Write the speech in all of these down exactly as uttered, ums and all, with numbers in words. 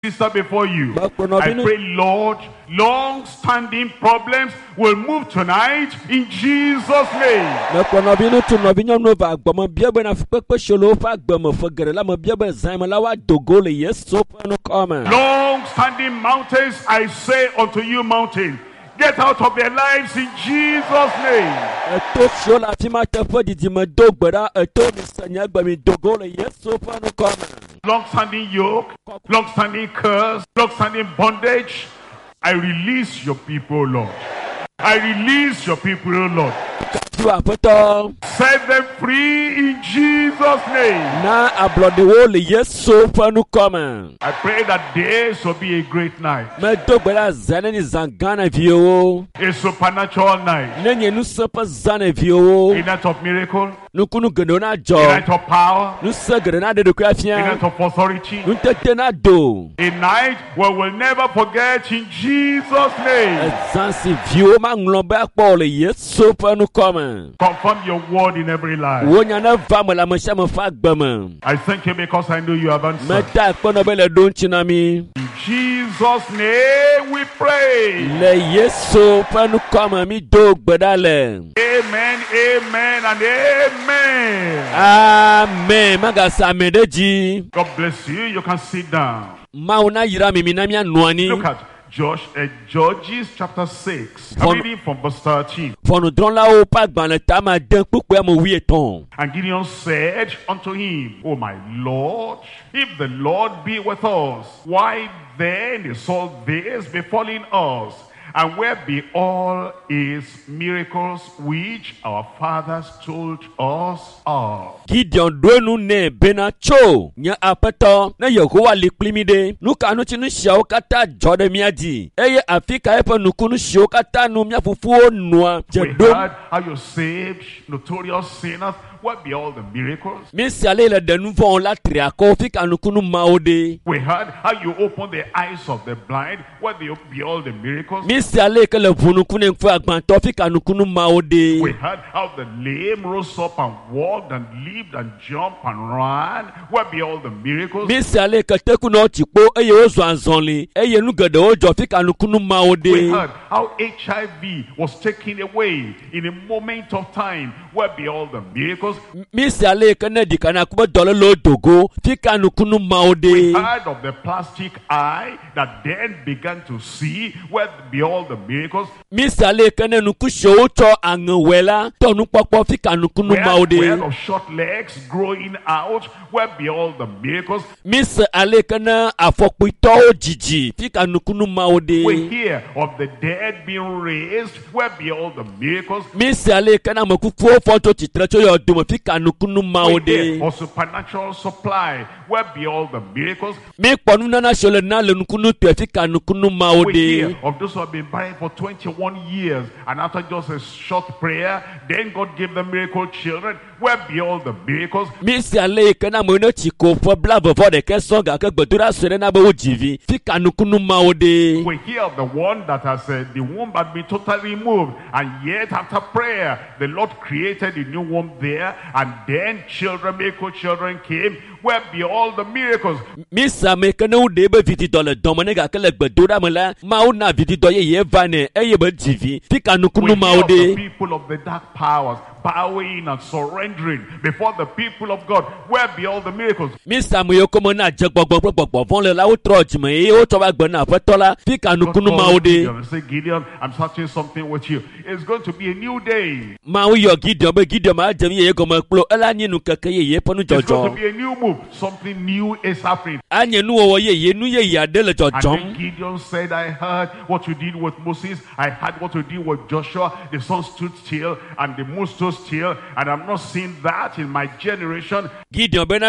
before you. I pray, Lord, long-standing problems will move tonight in Jesus' name. Long-standing mountains, I say unto you, mountain, get out of their lives in Jesus' name. Long-standing yoke, long-standing curse, long-standing bondage, I release your people, Lord. I release your people, Lord. Set them free in Jesus' name. I pray that this will be a great night. A supernatural night. A night of miracle. A night of power. A night of authority. A night where we'll never forget in Jesus' name. Confirm your word in every life. I thank you because I know you have answered. In Jesus' name we pray. Amen, amen, and amen. Amen. God bless you. You can sit down. Look at Josh, uh, Judges chapter six. I'm reading from verse thirteen. And Gideon said unto him, O my Lord, if the Lord be with us, why then is all this befalling us? And where be all his miracles which our fathers told us of? Gideon dwenu ne bena cho nya apeto na Yehowa liklimide nuka nuchinu shao kata jode miadi eye afika epa nukunu shao kata nu mia fufuo nua We heard how you saved notorious sinners. What be all the miracles? We heard how you opened the eyes of the blind. What be all the miracles? We heard how the lame rose up and walked and lived and jumped and ran. What be all the miracles? We heard how H I V was taken away in a moment of time. What be all the miracles? We heard of the plastic eye that then began to see. Where be all the miracles? We heard of short legs growing out. Where be all the miracles? We hear of the dead being raised. Where be all the miracles? We hear of supernatural supply. Where be all the miracles? We hear of those who have been barren for twenty-one years, and after just a short prayer, then God gave them miracle children. Where be all the miracles? We hear of the one that has uh, the womb had been totally removed, and yet after prayer, the Lord created a new womb there, and then children, miracle children came. Where be all the miracles? We hear of the people of the dark powers bowing and surrendering before the people of God. Where be all the miracles? Gideon, say, Gideon, I'm starting something with you. It's going to be a new day. It's going to be a new move. Something new is happening. And then Gideon said, I heard what you did with Moses. I heard what you did with Joshua. The sun stood still and the moon stood still, and I'm not seeing that in my generation. Gideon said,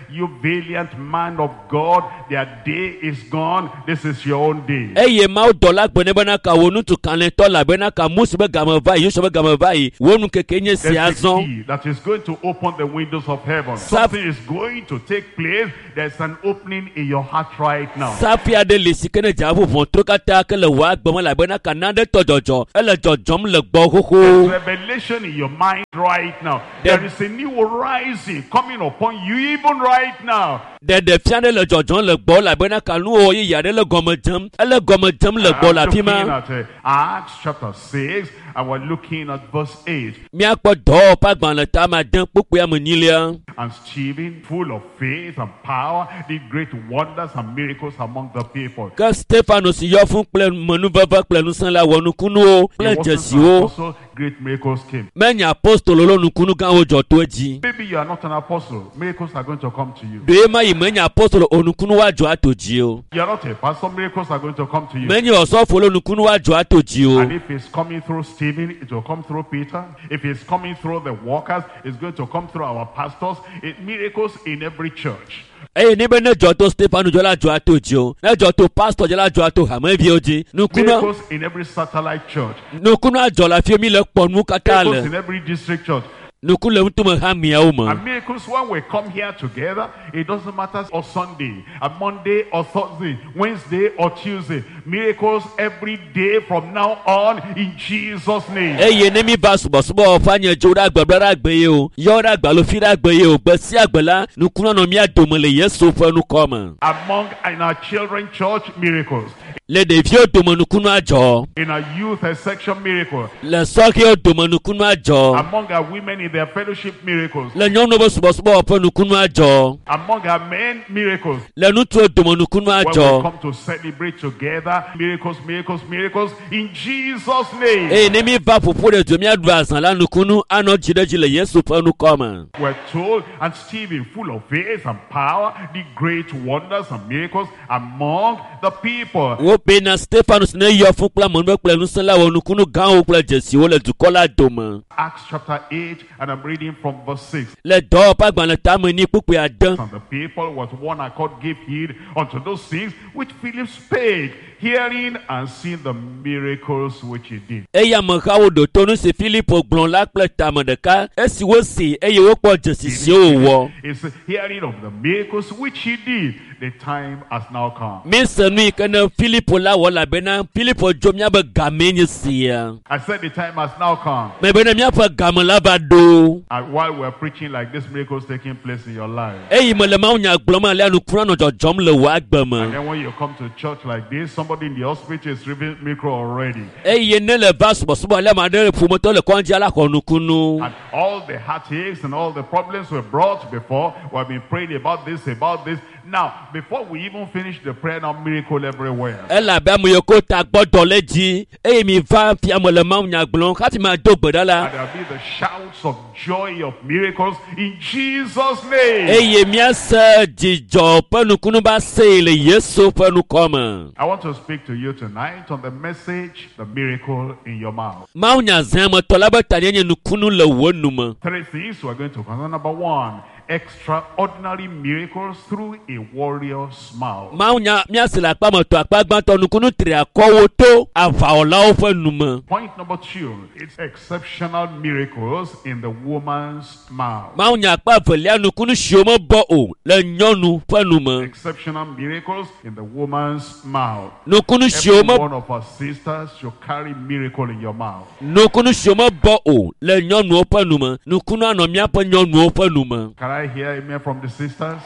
you valiant man of God, their day is gone. This is your own day. Eye mau dola gbene bana ka wonu tu kanle to la bena ka musu be gama vai yuso be gama vai wonu kekenye si There's a azon. key that is going to open the windows of heaven. Saf- Something is going to take place. There's an opening in your heart right now. Safia de lisikene jabu von trokata ke le wa gbemo la bena ka nande to jojo ele jojom le gbo There's koko. revelation in your mind right now. There is a new rising coming upon you even right now. De de fiande le jojon le gbo la bena ka nu o yi yade le gomo jam ele gomo jam le gbo la I'm looking pima. at uh, Acts chapter six, and we're looking at verse eight. Mi akpo do pa gban le ta ma den popo ya monilia. And Stephen, full of faith and power, did great wonders and miracles among the people. Ke Stephanus yo fun ple menu vava ple nu san la wonu kunu o He ple wasn't jesi an o. apostle, great miracles came. Menya apostolo lo nu kunu gan o jo to ji. Maybe you are not an apostle. Miracles are going to come to you. Do ma yi menya apostolo onu kunu wa jo atoji o. You are not a pastor. Miracles are going to come to you. Menya osofo lo nu kunu wa jo atoji o. And if it's coming through Stephen, it will come through Peter. If it's coming through the workers, it's going to come through our pastors. It, miracles in every church. Eye ni be ne jo to Stephanus jo la jo atoji o. Ne jo to pastor jo la jo ato ha me bi oji. Nu kunu Miracles in every satellite church. nu kunu ajo la fi mi le po nu kata Miracles le. in every district church. Nu kunu le mtu ha mi o mo. And miracles when we come here together, it doesn't matter or Sunday, a Monday or Thursday, Wednesday or Tuesday. Miracles every day from now on in Jesus' name. Eye ni mi ba subo subo fanye jo da gbagba ra gbe ye o. Yo da gba lo fi da gbe ye o. Gbe si agbela nu kunu no mi adomo le Yesu fo nu come. Among in our children church, miracles. Le devi o domo nu kunu ajo. In our youth section, miracle. Le soki o domo nu kunu ajo. Among our women in their fellowship, miracles. Le nyɔnu be subo subo fo nu kunu ajo. Among our men, miracles. Le nutu o domo nu kunu When we ajo. come to celebrate together, miracles, miracles, miracles in Jesus' name. Eye ni mi ba popo de do mi adu azan la nu kunu ano jideji le Yesu fo nu come. We're told, and Stephen, full of faith and power, did great wonders and miracles among the people. Wo pe na Stephanus ne yo fun kpla mo be kpla nu san la wo nu kunu gan o kpla jesi wo le dukola domo. Acts chapter eight, and I'm reading from verse six. Le do pa gban le ta mo ni pupu adan. And the people with one accord gave heed unto those things which Philip spake, hearing and seeing the miracles which he did. Eya mo ka wo do to nu se Philip ogbon la kpla ta mo de ka esi wo si eye wo po jesi si o wo. It's hearing of the miracles which he did. The time has now come. Mi se nu ikene Philip la wo la bena Philip jo mi be gamenye si ya. I said the time has now come. Me bena mi apa gam la ba do. And while we're preaching like this, miracles taking place in your life. Eyi mo le ma unya gblo le anu kura no jojom le wa And gbema. then when you come to church like this, somebody in the hospital is revealing miracle already. Eyi ne le va subo subo le ma de fumoto le konji ala konu kunu. And all the heartaches and all the problems were brought before. We've been praying about this, about this. Now, before we even finish the prayer, now miracle everywhere. Ela be mo yoko ta gbodo leji. Eyi mi va fi amo le ma unya gblo ka ti ma do gbodo la. And there'll be the shouts of joy of miracles in Jesus' name. Eyi mi ase jijo penu kunu ba se le Yesu penu come. I want to speak to you tonight on the message, the miracle in your mouth. Ma unya zan mo to la ba ta nye nu kunu le wonu mo. Three things we're going to consider. Number one, extraordinary miracles through a warrior's mouth. Ma unya mi ase la pa mo to apa gban to nu kunu tri akowo to ava ola o penu mo. Point number two, it's exceptional miracles in the woman's mouth. Ma unya pa vele anu kunu shio mo bo o le nyonu penu mo. Exceptional miracles in the woman's mouth. Nu kunu Every shio mo one of our sisters should carry miracle in your mouth. nu kunu shio mo bo o le nyonu o penu mo. Nu kunu ano mi apa nyonu o penu mo. Can I hear amen from the sisters?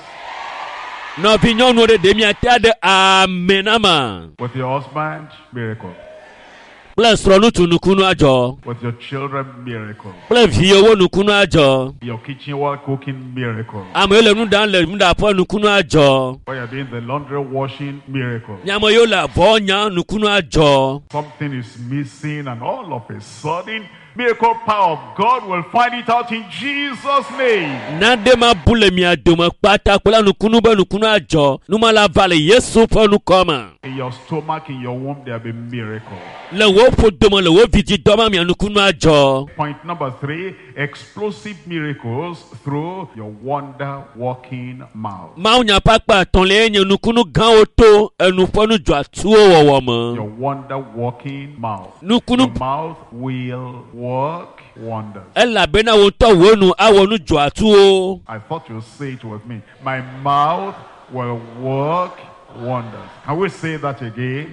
No vi nyonu de de mi ata de amenama. With your husband, miracle. Plus ronu tu nu kunu ajo. With your children, miracle. Plus vi owo nu kunu ajo. Your kitchen while cooking, miracle. Amele nu dan le mu da po nu kunu ajo. While you're doing the laundry washing, miracle. Nyamo yo la bo nya nu kunu ajo. Something is missing and all of a sudden, miracle power of God will find it out in Jesus' name. Nade ma bule mi adoma pata kula nukunu ba nukunu ajo. Numala vale Yesu fa nukoma. In your stomach, in your womb, there will be miracle. Le wo po doma le wo vidi doma mi nukunu ajo. Point number three, explosive miracles through your wonder-working mouth. Ma unya pakpa tonle enye nukunu gan oto enufonu jwa tuo wawama. Your wonder-working mouth. Nukunu Your mouth will work wonders. Ella bena woto wonu awonu jwa tuo. I thought you'd say it with me. My mouth will work wonders. Can we say that again?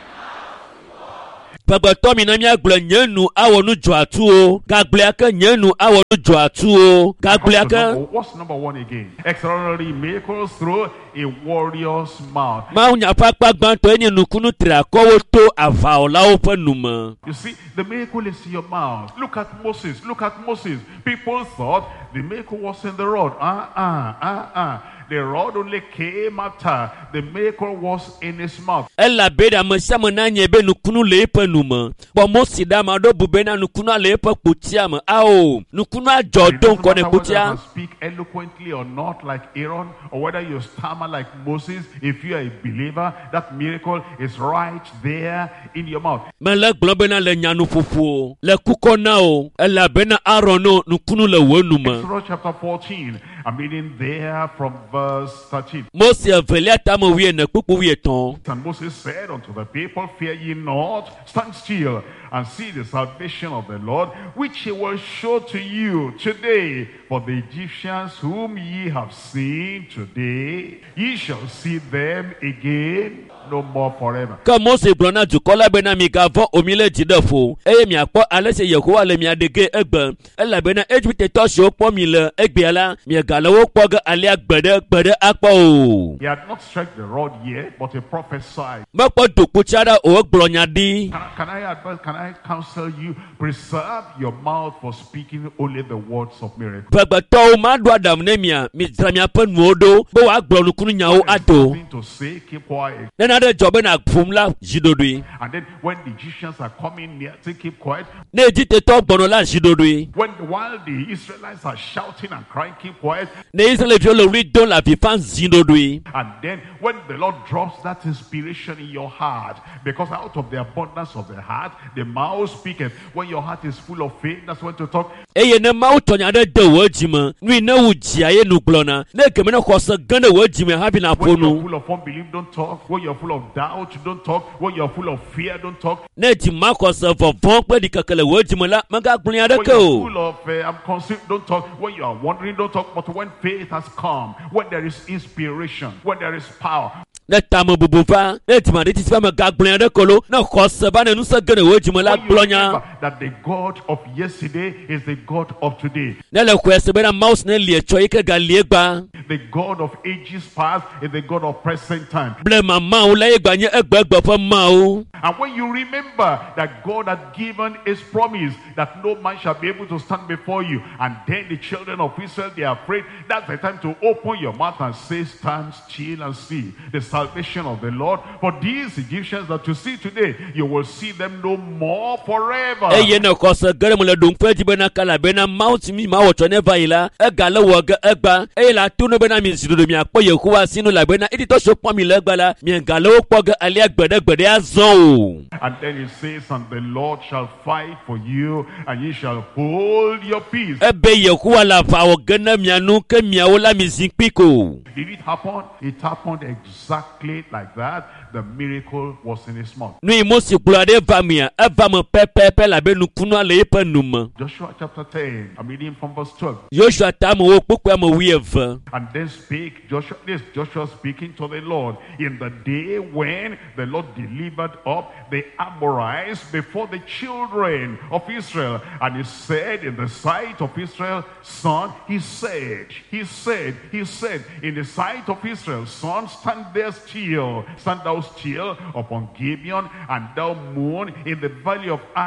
Pagbato mi na mi agble nyenu awonu jwa tuo. Gagle aka nyenu awonu jwa tuo. Gagle aka. What's number one again? Extraordinary miracles through a warrior's mouth. Ma unya pakpa gbanto enye nukunu tra kowo to avaola opa numa. You see, the miracle is in your mouth. Look at Moses. Look at Moses. People thought the miracle was in the rod. Uh-uh, uh-uh. The rod only came after. The miracle was in his mouth. Ella beda masama na nyebe nukunu lepa numa. Bo Moses da ma do bubena nukunu lepa kutia ma. Ao, nukunu ajodon kone kutia. Whether you speak eloquently or not like Aaron, or whether you stammer like Moses, if you are a believer, that miracle is right there in your mouth. Mele globena le nyanu fufu. Le kuko nao. Ella bena Aarono nukunu le wenuma. Exodus chapter fourteen. I'm reading there from verse thirteen. Moses velia tamo wie ne kuku wie ton. And Moses said unto the people, fear ye not, stand still and see the salvation of the Lord, which he will show to you today. For the Egyptians whom ye have seen today, ye shall see them again no more forever. Ka Moses blona jukola bena mi gavo omile jidefo. Eye mi akpo alese Yehowa le mi adege egbe. Ela bena ejbite tosho po mi le egbeala mi galawo kpoga ali agbede gbede akpo. He had not struck the rod yet, but he prophesied. Mekpo dokuchara o gblonya di. Can, can I advise, can I counsel you, preserve your mouth for speaking only the words of miracle. Pagbato ma do adam nemia mi tramia pen wodo bo wa gblo nukunu nyawo ado. Nothing to say, keep quiet. Na de jobe na fumla jidodui. And then when the Egyptians are coming near, say keep quiet. Na ejite to gbono la jidodui. When while the Israelites are shouting and crying, keep quiet. Na Israel fi lo ri don la fi fan jidodui. And then when the Lord drops that inspiration in your heart, because out of the abundance of the heart, the mouth speaketh. When your heart is full of faith, that's when to talk. Eye ne ma utonya de de wojima. Nwi na wujia ye nu glona. Na kemena khosa gane wojima happy na When you're ponu. full of unbelief, don't talk. When you're full of doubt, don't talk. When you're full of fear, don't talk. Na ti ma khosa vovon pe di kakele wojima la maga gbunya de When you're ko. full of uh, I'm concerned, don't talk. When you are wondering, don't talk. But when faith has come, when there is inspiration, when there is power, Na tamo bubufa. Na ti ma de ti fa maga gbunya de ko lo. Na khosa ba na nusa gane wojima la when you gbunya. remember that the God of yesterday is the God of today. Na le kwese be na mouse na lie cho ike ga lie gba. The God of ages past is the God of present time. Ble mama o la egba nye egba egba fa ma o. And when you remember that God had given his promise that no man shall be able to stand before you, and then the children of Israel, they are afraid, that's the time to open your mouth and say, stand still and see the salvation of the Lord. For these Egyptians that you see today, you will see them no more forever. Eye na khosa gare mo le dun fe ti be na kala be na mouth mi ma wo cho ne va ila. Ega le wo ga egba. Eye la tu no be na mi sidodo mi akpo Yehowa sinu la be na iti to so pon mi le gba la. Mi ga le wo po ga ali agbede gbede azon. And then he says, and the Lord shall fight for you, and ye shall hold your peace. Ebe Yehowa la fa wo gana mi anu ke mi awo la mi zin piko. Did it happen? It happened exactly like that. The miracle was in his mouth. Nui mosi kulade va mi a eva mo pepe pe la be nu kunu ale ipe numa. Joshua chapter ten, I'm reading from verse twelve. Joshua ta mo wo pokwa mo wi eva. And then spake Joshua, this Joshua speaking to the Lord, in the day when the Lord delivered up the Amorites before the children of Israel. And he said in the sight of Israel, son, he said, he said, he said, in the sight of Israel, son, stand there still, stand thou still upon Gibeon, and thou moon in the valley of Ajalon.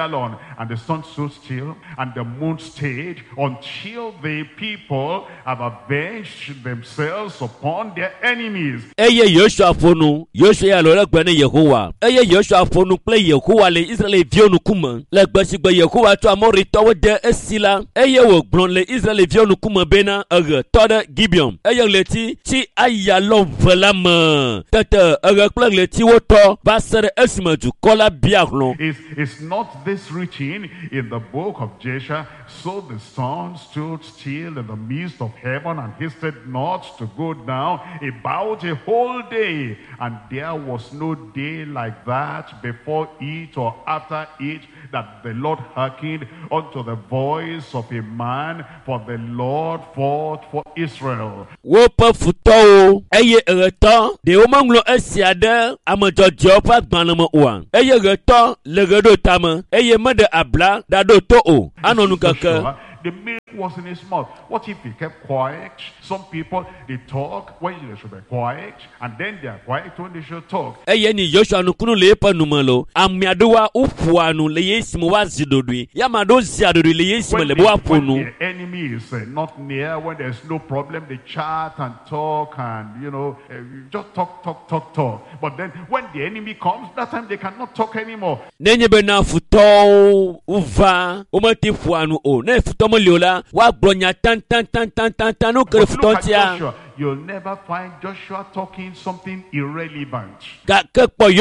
Ayalon, and the sun stood still, and the moon stayed, until the people have avenged themselves upon their enemies. Eye Yoshua fonu, Yoshua ya lo legbene Yehowa. Eye Yoshua fonu ple Yehowa le Israel vionu kuma. Legbe sigbe Yehowa to amori towe de esila. Eye wo gbron le Israel vionu kuma bena ege tode Gibeon. Eye leti ti Ayalon velame. Tete ege kple leti wo to basere esime du kola biaglon. Is is not this written in the book of Joshua? So the sun stood still in the midst of heaven and hasted not to go down about a whole day. And there was no day like that before it or after it, that the Lord hearkened unto the voice of a man, for the Lord fought for Israel. Wopa futo eye ereto de omanglo esiade amajojo pa gbanamo wa. Eye ereto legedo tama eye mede abla dado to o anonu kaka. The milk was in his mouth. What if he kept quiet? Some people, they talk when they should be quiet, and then they are quiet when they should talk. Eye ni Joshua nukunu le pa numalo. Amiadowa ufuanu le yesimu wa zidodwi. Yamado ziadodwi le yesimu le wa funu. When the enemy is uh, not near, when there's no problem, they chat and talk and, you know, uh, just talk, talk, talk, talk. But then when the enemy comes, that time they cannot talk anymore. Nenye bena futo uva umati fuanu o. Ne futo moliola wa bronya tan tan tan tan tan tan no kere futo tia. You'll never find Joshua talking something irrelevant. That man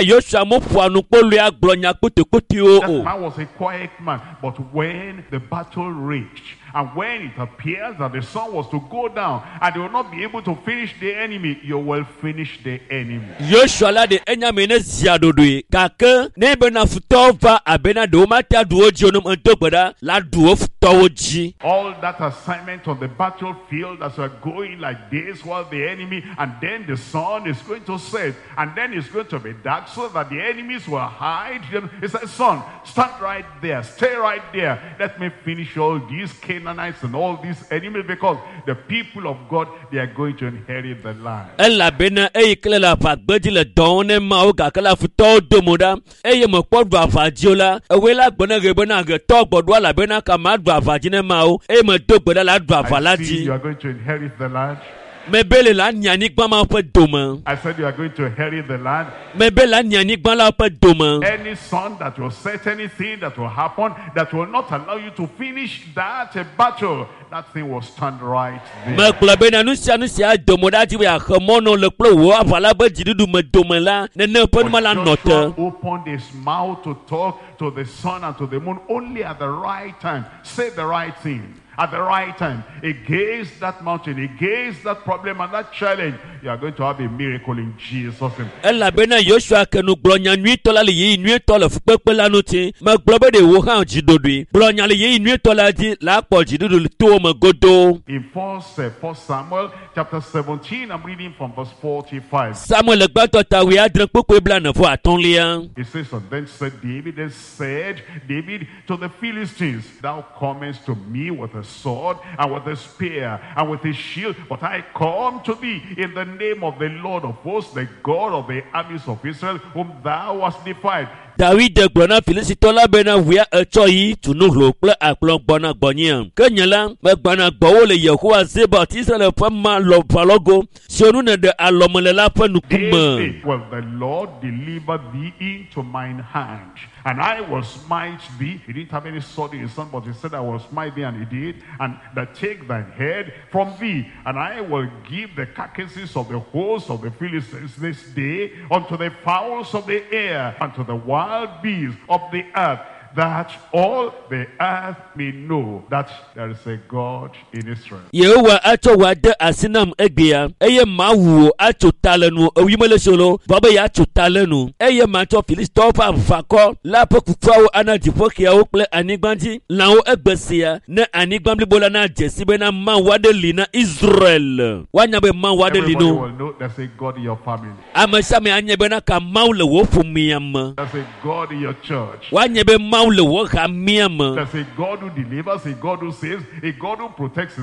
was a quiet man. But when the battle raged, and when it appears that the sun was to go down, and they will not be able to finish the enemy, you will finish the enemy. Joshua de enyamene ziadodwe kake nebe na futova abena do mata duoji onum entobeda la duo futoji. All that assignment on the battlefield as we're going like this while the enemy, and then the sun is going to set, and then it's going to be dark, so that the enemies will hide. He said, son, stand right there, stay right there. Let me finish all these Canaanites and all these enemies, because the people of God, they are going to inherit the land. Ella bena e klela fagbedi le donne ma o gakala futo domoda e mo podwa afajiola e wela gbona gebona ge to gbodwa la bena kama dwa afajine ma o e mo dogboda la dwa afalaji. You are going to inherit the land. Mebele la nyani gbama pe doma. I said you are going to inherit the land. Mebele la nyani gbala pe doma. Any sun that will set anything that will happen that will not allow you to finish that a battle, that thing will stand right there. Me klobe na nusia nusia domoda ti we akhomono le plo wo avala be jidudu me domela ne ne pe mala note. Opened his mouth to talk to the sun and to the moon only at the right time. Say the right thing at the right time, against that mountain, against that problem and that challenge. You are going to have a miracle in Jesus' name. Ella bena Joshua kenu glonya nui tola le yi nui tola fpepe la nuti me globe de wo han jidodwi glonya le yi nui tola di la po jidudu to me godo. In first, uh, first Samuel chapter seventeen, I'm reading from verse forty-five. Samuel le gbato ta wi adren popo bla na fo atonlia. It says, and then said David, then said David to the Philistines, thou comest to me with a sword and with a spear and with a shield, but I come to thee in the name of the Lord of hosts, the God of the armies of Israel, whom thou hast defied. David de gbona Filisitola bena wia echo yi tunu hlo ple aklon gbona gbonyan kenyala me gbona gbowo le Yehowa zeba Israel fa ma lo falogo sionu ne de alomele la fa nukuma. Well, the Lord deliver thee into mine hand, and I will smite thee. He didn't have any sword in his hand, but he said, I will smite thee, and he did. And that take thine head from thee, and I will give the carcasses of the hosts of the Philistines this day unto the fowls of the air, and to the wild beasts of the earth, that all the earth may know that there is a God in Israel. Yehowa acho wade asinam egbia eye mawu acho talenu owimele solo baba ya acho talenu eye macho Philistofa vako la pokufao ana difokia okle anigbanti lawo egbesia ne anigbamli bola na jesibe na man wade lina Israel wanyabe man wade lino. Everybody will know there's a God in your family. Amashame anyebe na ka maule wo fumiyam. There's a God in your church. Wanyebe maule wo There's kamiyam. a God who delivers, a God who saves, a God who protects his own.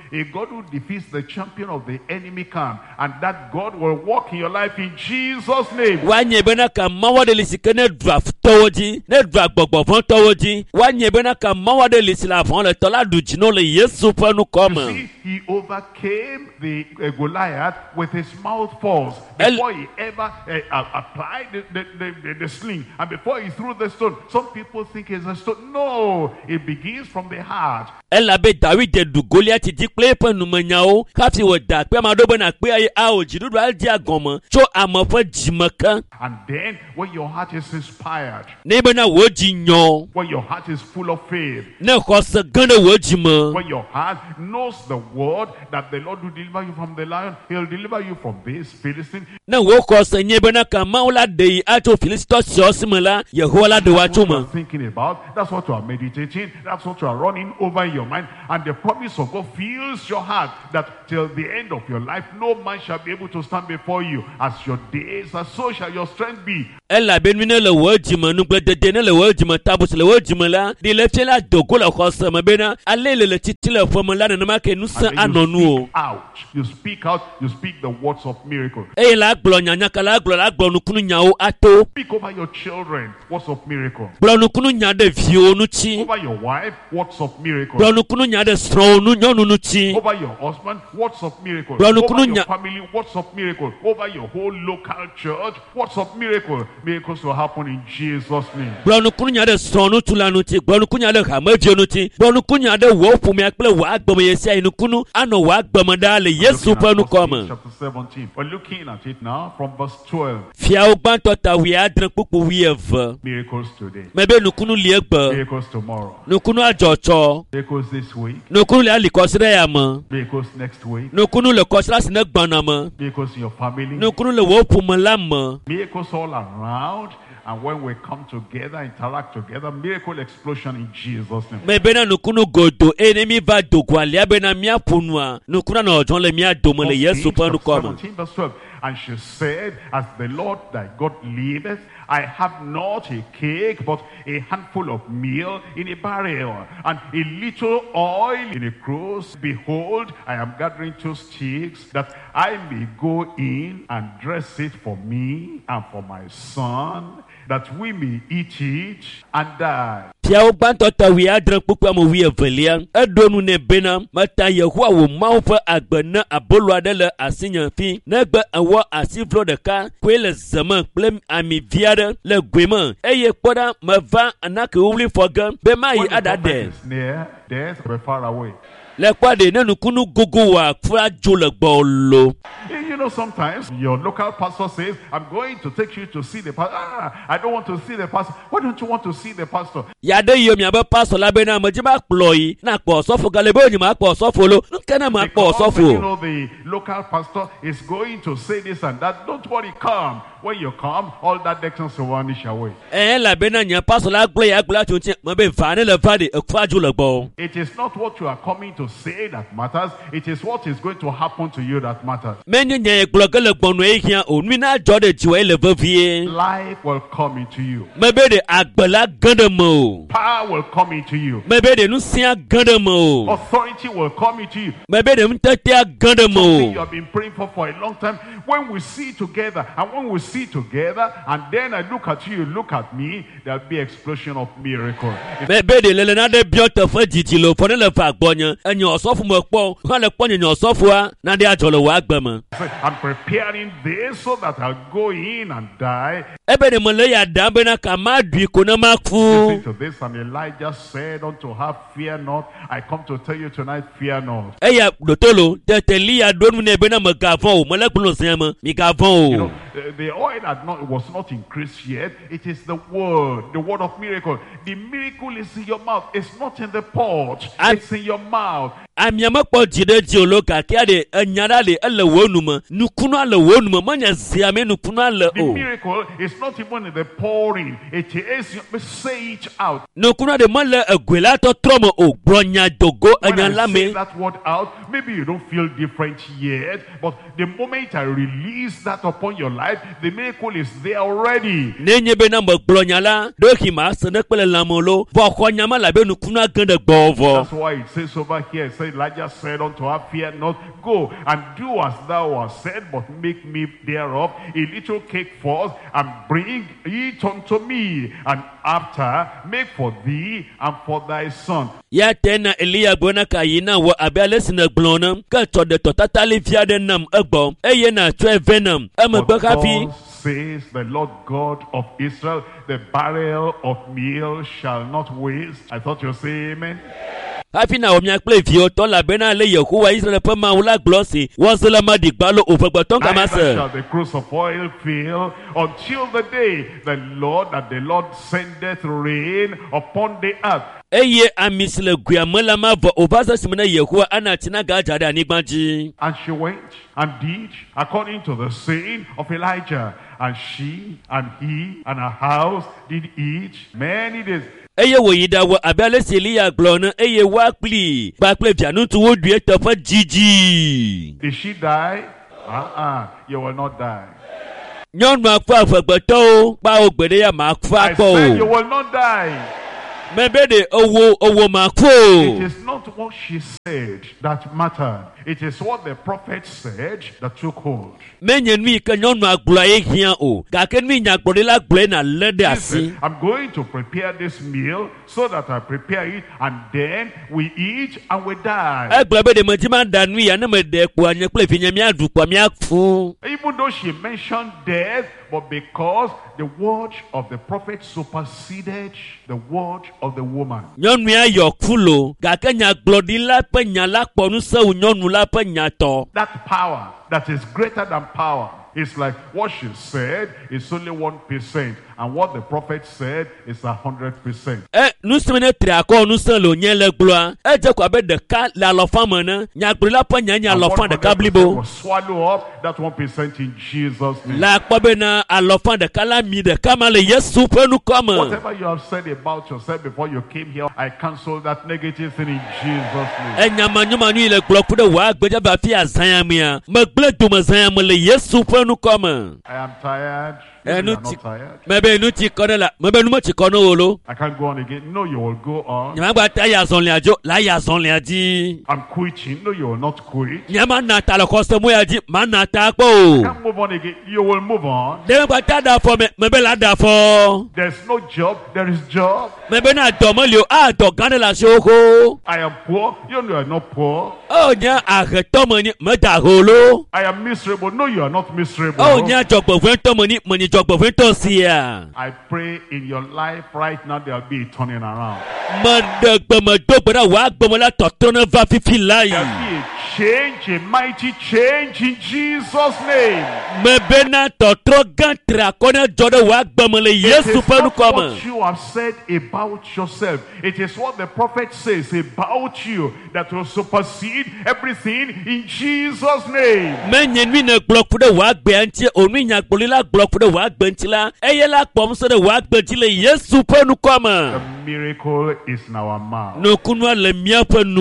a God who defeats the champion of the enemy camp, and that God will walk in your life in Jesus' name. Wanye bena ka mawade lisike ne draft towoji, ne draft bogbovon towoji. Wanye bena ka mawade lisila von le tola du jino le Yesu panu You kome. see, he overcame the uh, Goliath with his mouth force before he ever uh, uh, applied the, the, the, the, the sling, and before he threw the stone. Some people think it's a stone. No, it begins from the heart. Ela be David de du Goliath di kple pe numanyao kafi wo da pe ma do be na pe ai a o jidudu al dia gomo cho amofo jimaka. And then when your heart is inspired, Ne be na wo jinyo when your heart is full of faith, ne khose gande wo jima. when your heart knows the word that the Lord will deliver you from the lion, he'll deliver you from this Philistine. Na wo khose nye be na ka maula de ato Philisto siosimela Yehowa de wa That's what you chuma. are thinking about. That's what you are meditating. That's what you are running over in your mind. And the promise of God fills your heart that till the end of your life, no man shall be able to stand before you. As your days, as so shall your strength be. Ela be nwine le wo jima nu gbe dede ne le wo jima tabus le wo jima la di le fela dogo le khose me be na alele le titi le fo mo la na ma ke nu sa And then anonu you o. speak out. You speak out. You speak the words of miracle. E la glo nyanya kala glo la glo nu kunu nyawo ato. Speak over your children. Words of miracle. Glo nu kunu nya de vio nu chi. Over your wife. Words of miracle. Glo nu kunu nya de stro nu nyonu nu chi. Over your husband, words of miracle. Brother, Over couldn't your ya- family, words of miracle. Over your whole local church, words of miracle. Miracles will happen in Jesus' name. Glo nu kunu nya de stro nu tula nu chi. Glo nu kunu nya de hamaje nu chi. Glo nu kunu nya de wo fumi akple wa gbom yesi ai nu kunu ano wa gbom da le Yesu pa nu Looking at First koma. Kings chapter seventeen. We're looking at it now from verse twelve. Fia o gbanto ta wi adran pupu wi eve. Miracles today. Mebe nu kunu lie gbe. Miracles tomorrow. Nu kunu ajocho. Miracles this week. Nu kunu le alikosire ya mo. Miracles next week. Nu kunu le kosira sine gbana mo. Miracles in your family. Nu kunu le wo pumu la mo. Miracles all around. And when we come together, interact together, miracle explosion in Jesus' name. Mebe na nu kunu godo enemi va dogo alia be na mia punua. Nu kunu na ojon le mia domo le Yesu pa nu koma. seventeen verse twelve. And she said, as the Lord thy God liveth, I have not a cake, but a handful of meal in a barrel, and a little oil in a cruse. Behold, I am gathering two sticks, that I may go in and dress it for me and for my son, that we may eat it and die. Fia o gbanto ta wi adran pupu mo wi evelia. Edonu ne bena mata Yehowa wo mawo fa agbena abolo ade le asinyan fi. Na gbe awo asivlo de ka kwe le zaman kple ami viade le gwema. Eye kpoda mava anake wuli foga be mai When the adade. prophet is near, death will be far away. Le kwade ne nu kunu gogo wa fura jo le gbolo. You know, sometimes your local pastor says, I'm going to take you to see the pastor. Ah, I don't want to see the pastor. Why don't you want to see the pastor? Yade yo mi abe pastor la be na mo jiba ployi na po sofo gale be oni ma po sofo lo. Nke na ma po Because sofo. you know the local pastor is going to say this and that. Don't worry, come. When you come, all that distance will vanish away. Eh la be na nya pastor la gble ya gble atun mo be fa ne le fa de ekwa jo le gbo. It is not what you are coming to say that matters. It is what is going to happen to you that matters. Menye nye gble le gbonu e hia onwi na jo de jiwe le vavie. Life will come into you. Mebe de agbela gande mo. Power will come into you. Mebe de nu sia gande mo. Authority will come into you. Mebe de mtete gande Something you mo. have been praying for for a long time. When we see together, and when we see together, and then I look at you, you look at me, there'll be explosion of miracle. If Mebe de lele na de biota fa jijilo fo ne le fa gbonya. Enye osofu mo po. Kan le ponye osofu a na de ajolo wa agbema. I'm preparing this so that I'll go in and die. Ebe de mo le ya da be na ka ma dui ko na ma Listen fu. to this, and Elijah said unto her, fear not. I come to tell you tonight, fear not. Eya dotolo de telia donu ne be na mo gavon o mo le kuno sema mi gavon You know, o. the, the oil had not was not increased yet. It is the word, the word of miracle. The miracle is in your mouth. It's not in the pot. And- It's in your mouth. Amiama kpɔ jide di olo kakia de enyara le ele wo nume nukunu ale wo nume menya ziame nukunu ale The o. miracle is not even in the pouring. It is, say it out. nukuna de mole egwela to tromo o bronya dogo When I say anyalame. that word out, maybe you don't feel different yet, but the moment I release that upon your life, the miracle is there already. Nenye be na mo bronya la do hima sene pele lamolo vo khonyama la be nukuna gande gbovo. That's why it says over here, it says, Elijah said unto her, fear not, go and do as thou hast said, but make me thereof a little cake first, and bring it unto me, and after make for thee and for thy son. Ya tena Elia bona kayina wo abele sine glonam ka to de to tatali via de nam egbo eye na twe venom e mo gbe kafi. Thus says the Lord God of Israel, the barrel of meal shall not waste. I thought you'd say amen. Happy now, me play view to la bena le Yehowa Israel pe ma wala glossy was la ma di gbalo ofegbeton Neither kamase. shall the cruse of oil fail until the day the Lord that the Lord sendeth rain upon the earth. Eye amisle guamela ma vo obasa simena Yehowa anatina gaja de anigbanji. And she went and did according to the saying of Elijah. And she and he and her house did eat many days. Eye wo yida wo abele Elia glona eye wa pli ba ple vianu tu wo due to fa jiji. Did she die? Uh-uh. You will not die. Nyon ma fa afegbeto pa ogbede ya ma fa I said you po. will not die. Mebe de owo owo ma It ko. is not what she said that mattered. It is what the prophet said that took hold. Menye nui ka nyon ma gbla e hian o. Ka ken mi nya gbode la gble na lede He asi. said, I'm going to prepare this meal so that I prepare it and then we eat and we die. Egble be de mo ti ma da nui ya na me de po anya ple fi nya mi adu po mi afun. Even though she mentioned death, but because the word of the prophet superseded the word of the woman. Nyɔnu ya yɔ kulo gake nyagblɔɖi la ƒe nya la kpɔ nu se wu nyɔnu la ƒe nya tɔ. That power that is greater than power. It's like what she said is only one percent, and what the prophet said is a hundred percent. Ɛ nusrɔ̃ ne tri akɔ nusrɔ̃ le wònye le gblɔa edze ko abe ɖeka le alɔfã me ne nyagblɔla ƒe nya nye alɔfã ɖeka blibo. Will swallow up that one percent in Jesus' name. Le akpɔ be na alɔfã ɖeka la mi ɖeka ma le Yesu ƒe nukɔ me. Whatever you have said about yourself before you came here, I cancel that negative thing in Jesus' name. Enyamanyɔmanu yi le gblɔ ku ɖe wòa agbedze va fi azãya mea megble domezãya me le Yesu ƒe nukɔ me. I am tired. Maybe Enu you are ti not tired. mebe nu ti kɔ ɖe la mebe nu me ti kɔ ne wo lo. I can't go on again. No, you will go on. Nyamagba ta ya azɔlia dzo la ya azɔlia dzi. I'm quitting. No, you will not quit. Nyama na ta le xɔse mo ya dzi ma na ta kpɔ o. Can't move on again. You will move on. Nyamagba ta da afɔ me mebe la da afɔ. There's no job. There is job. Mebe na dɔ me li o a dɔ gã ɖe le asi wo ko. I am poor. You know you are not poor. O nye ahetɔ me ni me da ho lo. I am miserable. No, you are not miserable. O nye dzɔgbevɔ̃tɔ me ni me ni dzɔgbevɔ̃tɔ sia. I pray in your life right now there will be a turning around. Me ɖe gbeme do gbe ɖe wòa gbeme la tɔtrɔ ne va fifi la There will yi. be a change, a mighty change in Jesus' name. Mebe na tɔtrɔ gã tri akɔ ne dzɔ ɖe wòa gbeme le It Yesu is ƒe not nukɔ what me. you have said about yourself. It is what the prophet says about you that will supersede everything in Jesus' name. Menye nui ne gblɔ ku ɖe wòa gbea ŋuti o nui nyagblɔli la gblɔ ku ɖe wòa gbe ŋuti la eye la kpɔm se ɖe wòa gbe ŋuti le Yesu ƒe nukɔ The me. miracle is in our mouth. Nukunua le míaƒe nu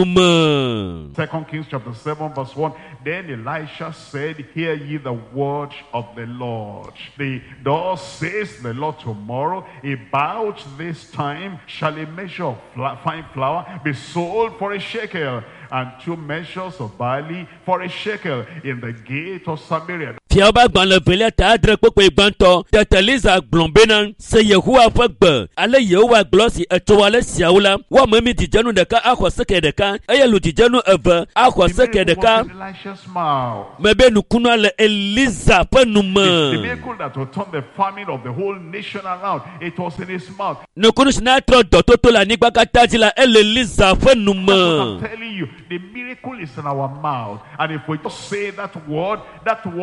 me. Second Kings chapter seven verse one. Then Elisha said, hear ye the word of the Lord. The thus says the Lord, tomorrow about this time shall a measure of fla- fine flour be sold for a shekel, and two measures of barley for a shekel in the gate of Samaria. Fiawo ba gbã le velia ta adre kpekpe gbãtɔ tete Liza gblɔ bena se Yehowa ƒe gbe ale Yehowa gblɔ si etso ale siawo la woame mi dzidzenu ɖeka axɔ seke ɖeka eye lu dzidzenu eve axɔ The seke miracle was ɖeka. in Elisha's mouth. Mebe nukunua le Eliza ƒe nu The, the me. miracle that will turn the famine of the whole nation around, it was in his mouth. Nukunu si na trɔ dɔtoto le anyigba katã dzi la ele Eliza ƒe nu That's what I'm me. telling you. The miracle is in our mouth. And if we just say that word, that word will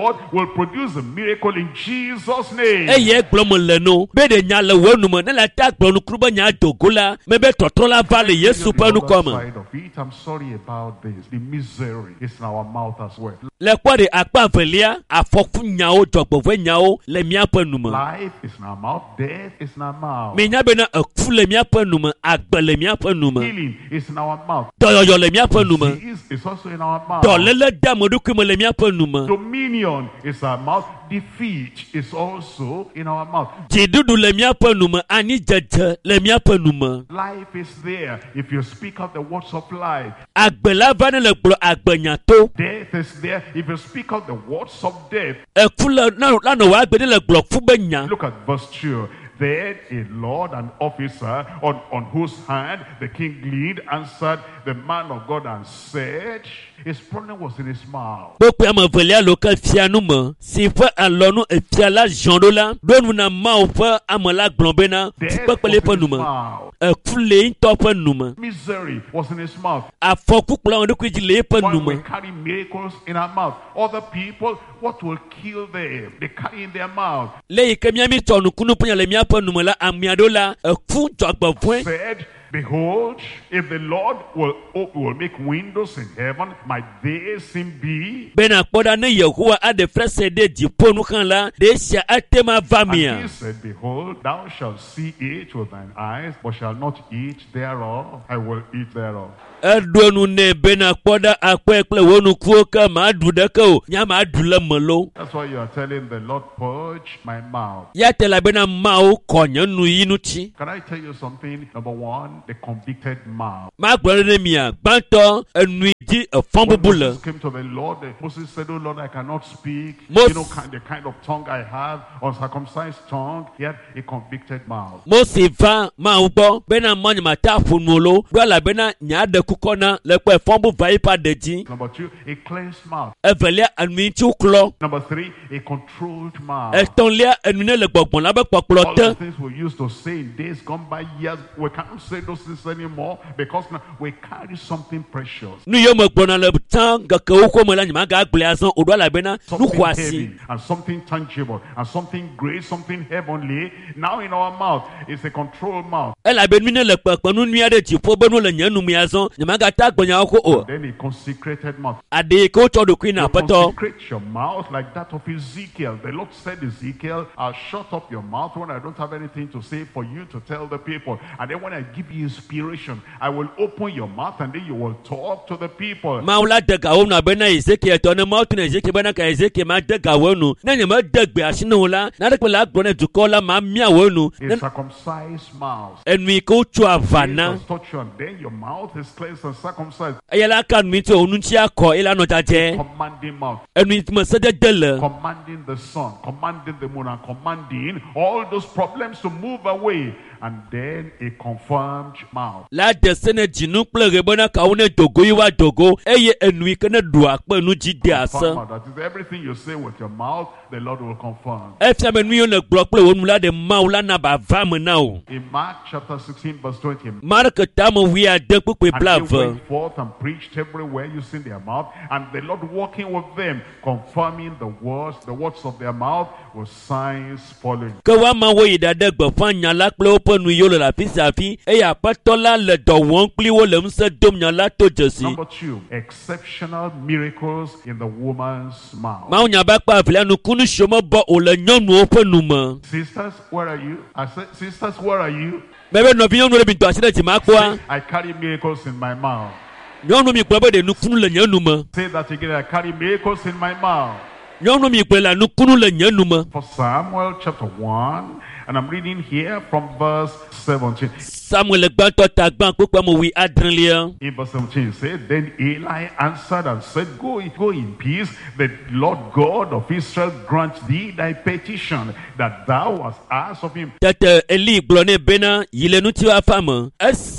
will produce a miracle in Jesus' name. eye gblɔm le no be de nya le wo nume ne le ta gblɔ nukuru be nya dogo la me be tɔtrɔ la va le Yesu ƒe nukɔ me. Side of it, I'm sorry about this. The misery is in our mouth as well. Le kpɔ de akpa velia afɔku nyawo dzɔgbɔvɔe nyawo le míaƒe nume. Life is in our mouth. Death is in our mouth. Mi nya bena eku le míaƒe nume, agbe le míaƒe nume, Healing is in our mouth. dɔyɔyɔ le míaƒe nume, Disease is also in our mouth. dɔléle de ameɖokui me le míaƒe nume, Dominion is our mouth. Defeat is also in our mouth. dziɖuɖu le míaƒe nume, anyidzedze le míaƒe nume. Life is there if you speak out the words of life. Agbe la va ne le gblɔ agbenyato. Death is there if you speak out the words of death. Eku le na la nɔ wɔ agbe ne le gblɔ fu be nya. Look at verse two. Then a lord and officer on, on whose hand the king leaned answered the man of God and said, his problem was in his mouth. Kpokpe ame velia lo ke fia nu me si ƒe alɔnu efia la ziɔ ɖo la ɖo nu na Mawu ƒe ame la gblɔ bena Death fukpekpe le was eƒe in his nume. mouth. Eku le ŋutɔ ƒe nume. Misery was in his mouth. Afɔku kplɔ ame ɖokui dzi le eƒe While we nume. carry miracles in our mouth, other people, what will kill them? They carry in their mouth. Le yi ke míami tsɔ nukunu ƒe nya le míaƒe nume la amea ɖo la eku dzɔgbevɔe. Said, behold, if the Lord will, op- will make windows in heaven, might they seem be? Bena kpɔ ɖa ne Yehowa aɖe frese ɖe dziƒo nu xã la ɖe sia ate ma va And mia. he said, behold, thou shalt see it with thine eyes, but shalt not eat thereof. I will eat thereof. Eɖo nu nɛ bena kpɔ ɖa akpɔe kple wo nukuwo ke maɖu ɖeke o nya maɖu le me lo. That's why you are telling the Lord, purge my mouth. Ya te la bena Mawu kɔ nye nu yi ŋuti. Can I tell you something? Number one, the convicted mouth. Magblɔ ɖe ne mia gbãtɔ enui dzi efɔn When bubu le. Moses came to the Lord, uh, Moses said, oh Lord, I cannot speak. Mos- You know, kind, the kind of tongue I have, uncircumcised tongue, yet a convicted mouth. Mose va Mawu gbɔ bena mɔ nyemata ƒo nu o lo ɖo elabena nya ɖe kukɔ na le kpe fɔn bu va yi ƒe aɖe dzi. Number two, a cleansed mouth. Evelia enui ŋuti klɔ. Number three, a controlled mouth. Etɔ̃lia enu ne le gbɔgbɔm la be kpɔkplɔ All te. the things we used to say in days gone by, years, we can't say those things anymore because now we carry something precious. Nu yiwo me gblɔna le tã ŋkekewo ƒe me la nyemaga agblẽ azɔ o ɖo elabena nu Something xɔ asi. heavy and something tangible and something great, something heavenly. Now in our mouth is a controlled mouth. Elabe nu ne le kpekpe nu nyui aɖe dziƒo be nu le nye nu me azɔ nyemagata agblẽnyawo ko o. Then a consecrated mouth. Aɖe yi ke wotsɔ ɖokui na You aƒetɔ. consecrate your mouth like that of Ezekiel. The Lord said, Ezekiel, I'll shut up your mouth when I don't have anything to say for you to tell the people. And then when I give you inspiration, I will open your mouth and then you will talk to the people. Mawu la de gawo nu abena Ezekiel tɔ ne Mawu tu ne Ezekiel bena ka Ezekiel ma de gawo nu ne nye me de gbe asi ne wo la naɖe kpe la agblɔ ne dukɔ la ma mia wo nu. A circumcised mouth. Enui ke wotso ava na. Jesus touch you and then your mouth is cleansed and circumcised. Eya la ka nui tso onu ŋuti akɔ eye la nɔ dzadzɛ. Commanding mouth. Enui me sedede le. Commanding the sun, commanding the moon, and commanding all those problems to move away. And then a confirmed mouth. La de se ne dzinu kple ɣe bena kawo ne dogo yi wa dogo eye enui ke ne ɖu akpe nu dzi de ase. Confirm mouth. That is everything you say with your mouth, the Lord will confirm. Efia be nu yiwo le gblɔ kple wo nu la de Mawu la na ba va me na o. In Mark chapter sixteen, verse twenty, Mark tame wi ade kpekpe and bla they ve. went forth and preached everywhere using their mouth, and the Lord walking with them, confirming the words, the words of their mouth, with signs following. Ke woama wo yi ɖaɖe gbeƒã nya la kple woƒe nu yiwo le le afi sia afi eye aƒetɔ la le dɔ wɔm kpli wo le ŋusẽ dom nya la to dzesi. Number two, exceptional miracles in the woman's mouth. Mawu nya ba kpa avilia nukunu siome bɔ o le nyɔnuwo ƒe nu me. Sisters, where are you? I said, sisters, where are you? Mebe nɔvi nyɔnu ɖe mi dɔ asi ɖe dzima kpɔa. I carry miracles in my mouth. Nyɔnu mi gblɔ be ɖe nukunu le nye nu me. Say that again. I carry miracles in my mouth. Nyɔnu mi gblɔ la nukunu le nye nu me. For Samuel chapter one, and I'm reading here from verse seventeen. Samuel gbãtɔ ta gbã kpekpe me wi adrelia. In verse seventeen, it said, then Eli answered and said, Go, go in peace. The Lord God of Israel grant thee thy petition that thou hast asked of him. Tete Eli gblɔ nɛ bena yi le ŋuti afa me. Esi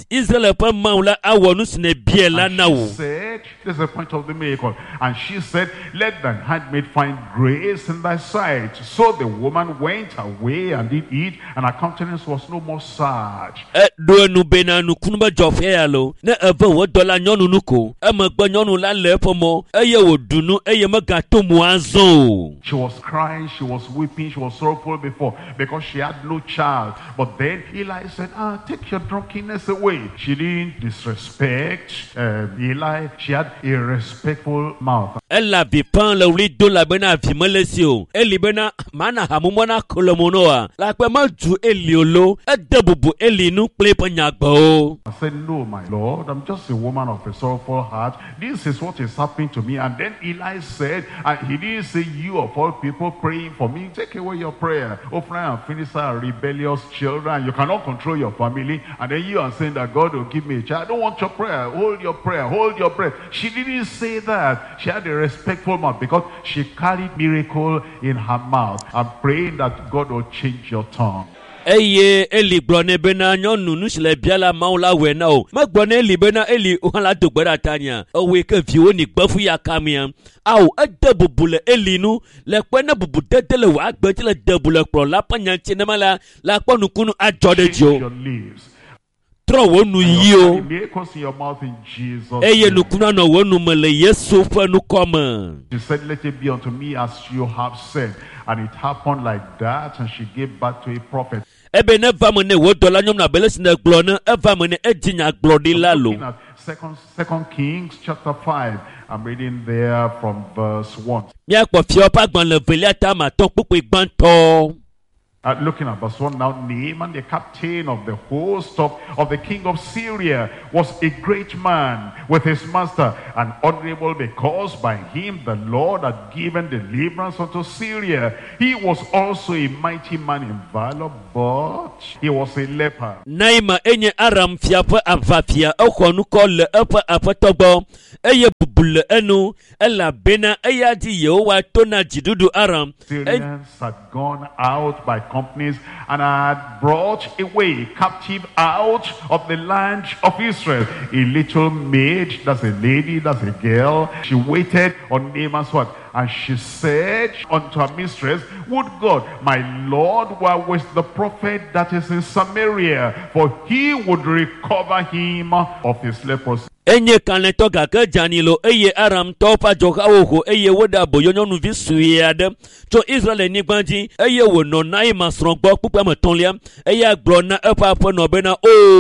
Israel ƒe Mawu la awɔ nu si ne bia la And na she wo. said, this is the point of the miracle. And she said, let thine handmaid find grace in thy sight. So the woman went away and did eat, and her countenance was no more sad. Eɖo enu bena nukunu be dzɔ fia ya lo. Ne eve wo dɔ la nyɔnu nu ko. Emegbe nyɔnu la le eƒe mɔ eye wòɖu nu eye megato mo azɔ o. She was crying, she was weeping, she was sorrowful before because she had no child. But then Eli said, ah, take your drunkenness away. She didn't disrespect uh, Eli. She had a respectful mouth. Ela vi pan le wli do la bena vi mele si o. Eli bena mana hamumo na kolomonoa. La kpe ma du Eli olo. Ede bubu Eli nu kple pe nyagbe o. I said, no, my Lord, I'm just a woman of a sorrowful heart. This is what is happening to me. And then Eli said, and he didn't say, you of all people praying for me, take away your prayer. Ophra and Phinehas are rebellious children. You cannot control your family. And then you are saying that God will give me a child. I don't want your prayer. Hold your prayer. Hold your breath. She didn't say that. She had a respectful mouth because she carried miracle in her mouth. I'm praying that God will change your tongue. Eye Eli gblɔ ne bena nyɔnu nu si le bia la Mawu la wɔe na o. Megblɔ ne Eli bena Eli wohã la do gbe ɖa ta nia. Ewoe ke viwo ni gbefu ya kamia. Awo ede bubu le Eli nu le kpe ne bubu dede le wòa gbe dzi le de bu le kplɔ la ƒe nyaŋtsi ne ma la la kpɔ nukunu adzɔ ɖe dzi o. Your lips. Trɔ wo nu yi o. Miracles in your mouth in Jesus' Eye name. nukunu anɔ wo nu me le Yesu ƒe nukɔme. She said, let it be unto me as you have said. And it happened like that, and she gave birth to a prophet. Ebe ne va me ne wo dɔ la nyɔnu abele si ne gblɔ ne eva me ne edzi nyagblɔɖila Looking lo. at Second, Second Kings chapter five. I'm reading there from verse one. Míakpɔ fiawo ƒe agbalẽ velia tame atɔ kpukpui gbãtɔ. Uh, looking at verse one now, Naaman, the captain of the host of, of the king of Syria, was a great man with his master, and honorable because by him the Lord had given deliverance unto Syria. He was also a mighty man in valor, but he was a leper. Naima enye Aram fia ƒe avafia exɔ nukɔ le eƒe aƒetɔ gbɔ eye bubu le enu elabena eya di Yehowa to na dziɖuɖu Aram. Syrians had gone out by companies and had brought away captive out of the land of Israel a little maid, that's a lady, that's a girl. She waited on Naaman's what? And she said unto her mistress, would God, my Lord, were with the prophet that is in Samaria, for he would recover him of his leprosy. Enye kalẽtɔ gake dzani lo eye Aramtɔwo ƒe adzɔhawo ho eye woɖe aboyo nyɔnuvi sue aɖe tso Israelnyigba dzi eye wònɔ Naima srɔ̃ gbɔ kpukpua me tɔ̃lia eya gblɔ na eƒe aƒenɔ bena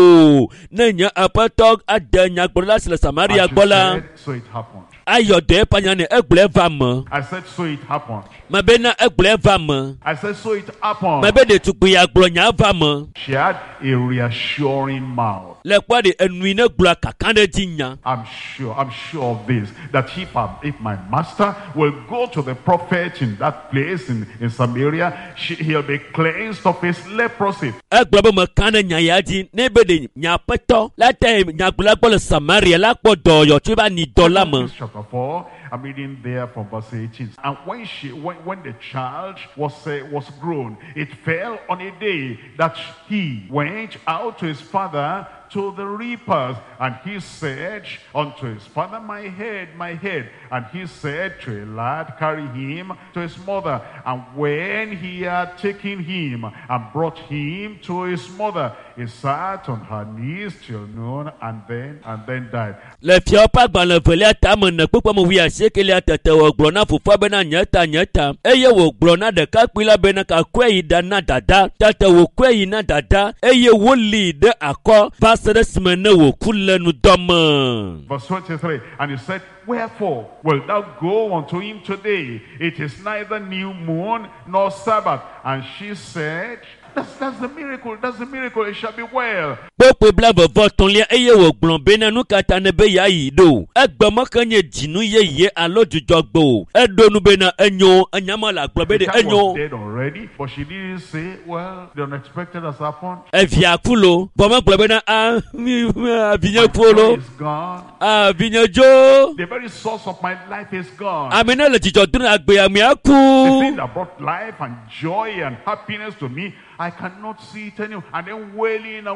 o ne nye aƒetɔ ade nyagblɔɖila si le Samaria gbɔ la And she said, so it happened. ayɔ dɔ eƒe nya ne egblɔ va me. I said, so it happened. Mebena egblɔ va me. I said, so it happened. Mebe ɖetugbi ya gblɔ nya va me. She had a reassuring mouth. Le kpɔ ɖe enui ne gblɔ kaka ɖe dzi nya. I'm sure, I'm sure of this, that if, I, if my master will go to the prophet in that place in, in Samaria, she, he'll be cleansed of his leprosy. Egblɔ be meka ɖe nya ya dzi ne be ɖe nya aƒetɔ la ta nyagblɔla gbɔ le Samaria la kpɔ dɔyɔ tso va ni dɔ la me. Chapter four, I'm reading there from verse eighteen. And when she, when, when the child was uh, was grown, it fell on a day that he went out to his father to the reapers, and he said unto his father, my head, my head. And he said to a lad, carry him to his mother. And when he had taken him and brought him to his mother, he sat on her knees till noon, and then and then died. Le fiawo ƒe agbalẽ velia tame ne kpukpua me wi asiekelia tete wògblɔ na fofoa bena nye ta nye ta eye wògblɔ na ɖekakpui la bena kakɔe yi da na dada tete wòkɔe yi na dada eye wolée ɖe akɔ va se ɖe esime ne wòku le nudɔ me. Verse twenty-three, and he said, wherefore wilt thou go unto him today? It is neither new moon nor Sabbath. And she said, That's, that's the miracle. That's the miracle. It shall be well. Kpokpe bla vevɔ tɔ̃lia eye wògblɔ bena nu katã ne be yeayi ɖo. Egbe meke nye dzinu yeye alo dzudzɔgbe o. Eɖo nu bena enyo, enyama le agblɔ be The ɖe child enyo. was dead already, but she didn't say, well, the unexpected has happened. Evia ku lo, bɔ megblɔ bena ah mi avinye My ku joy lo, is gone. avinye dzo. The very source of my life is gone. Ame ne le dzidzɔ dom na agbea mia The ku. thing that brought life and joy and happiness to me, I cannot see it anymore. And then wailing and weeping.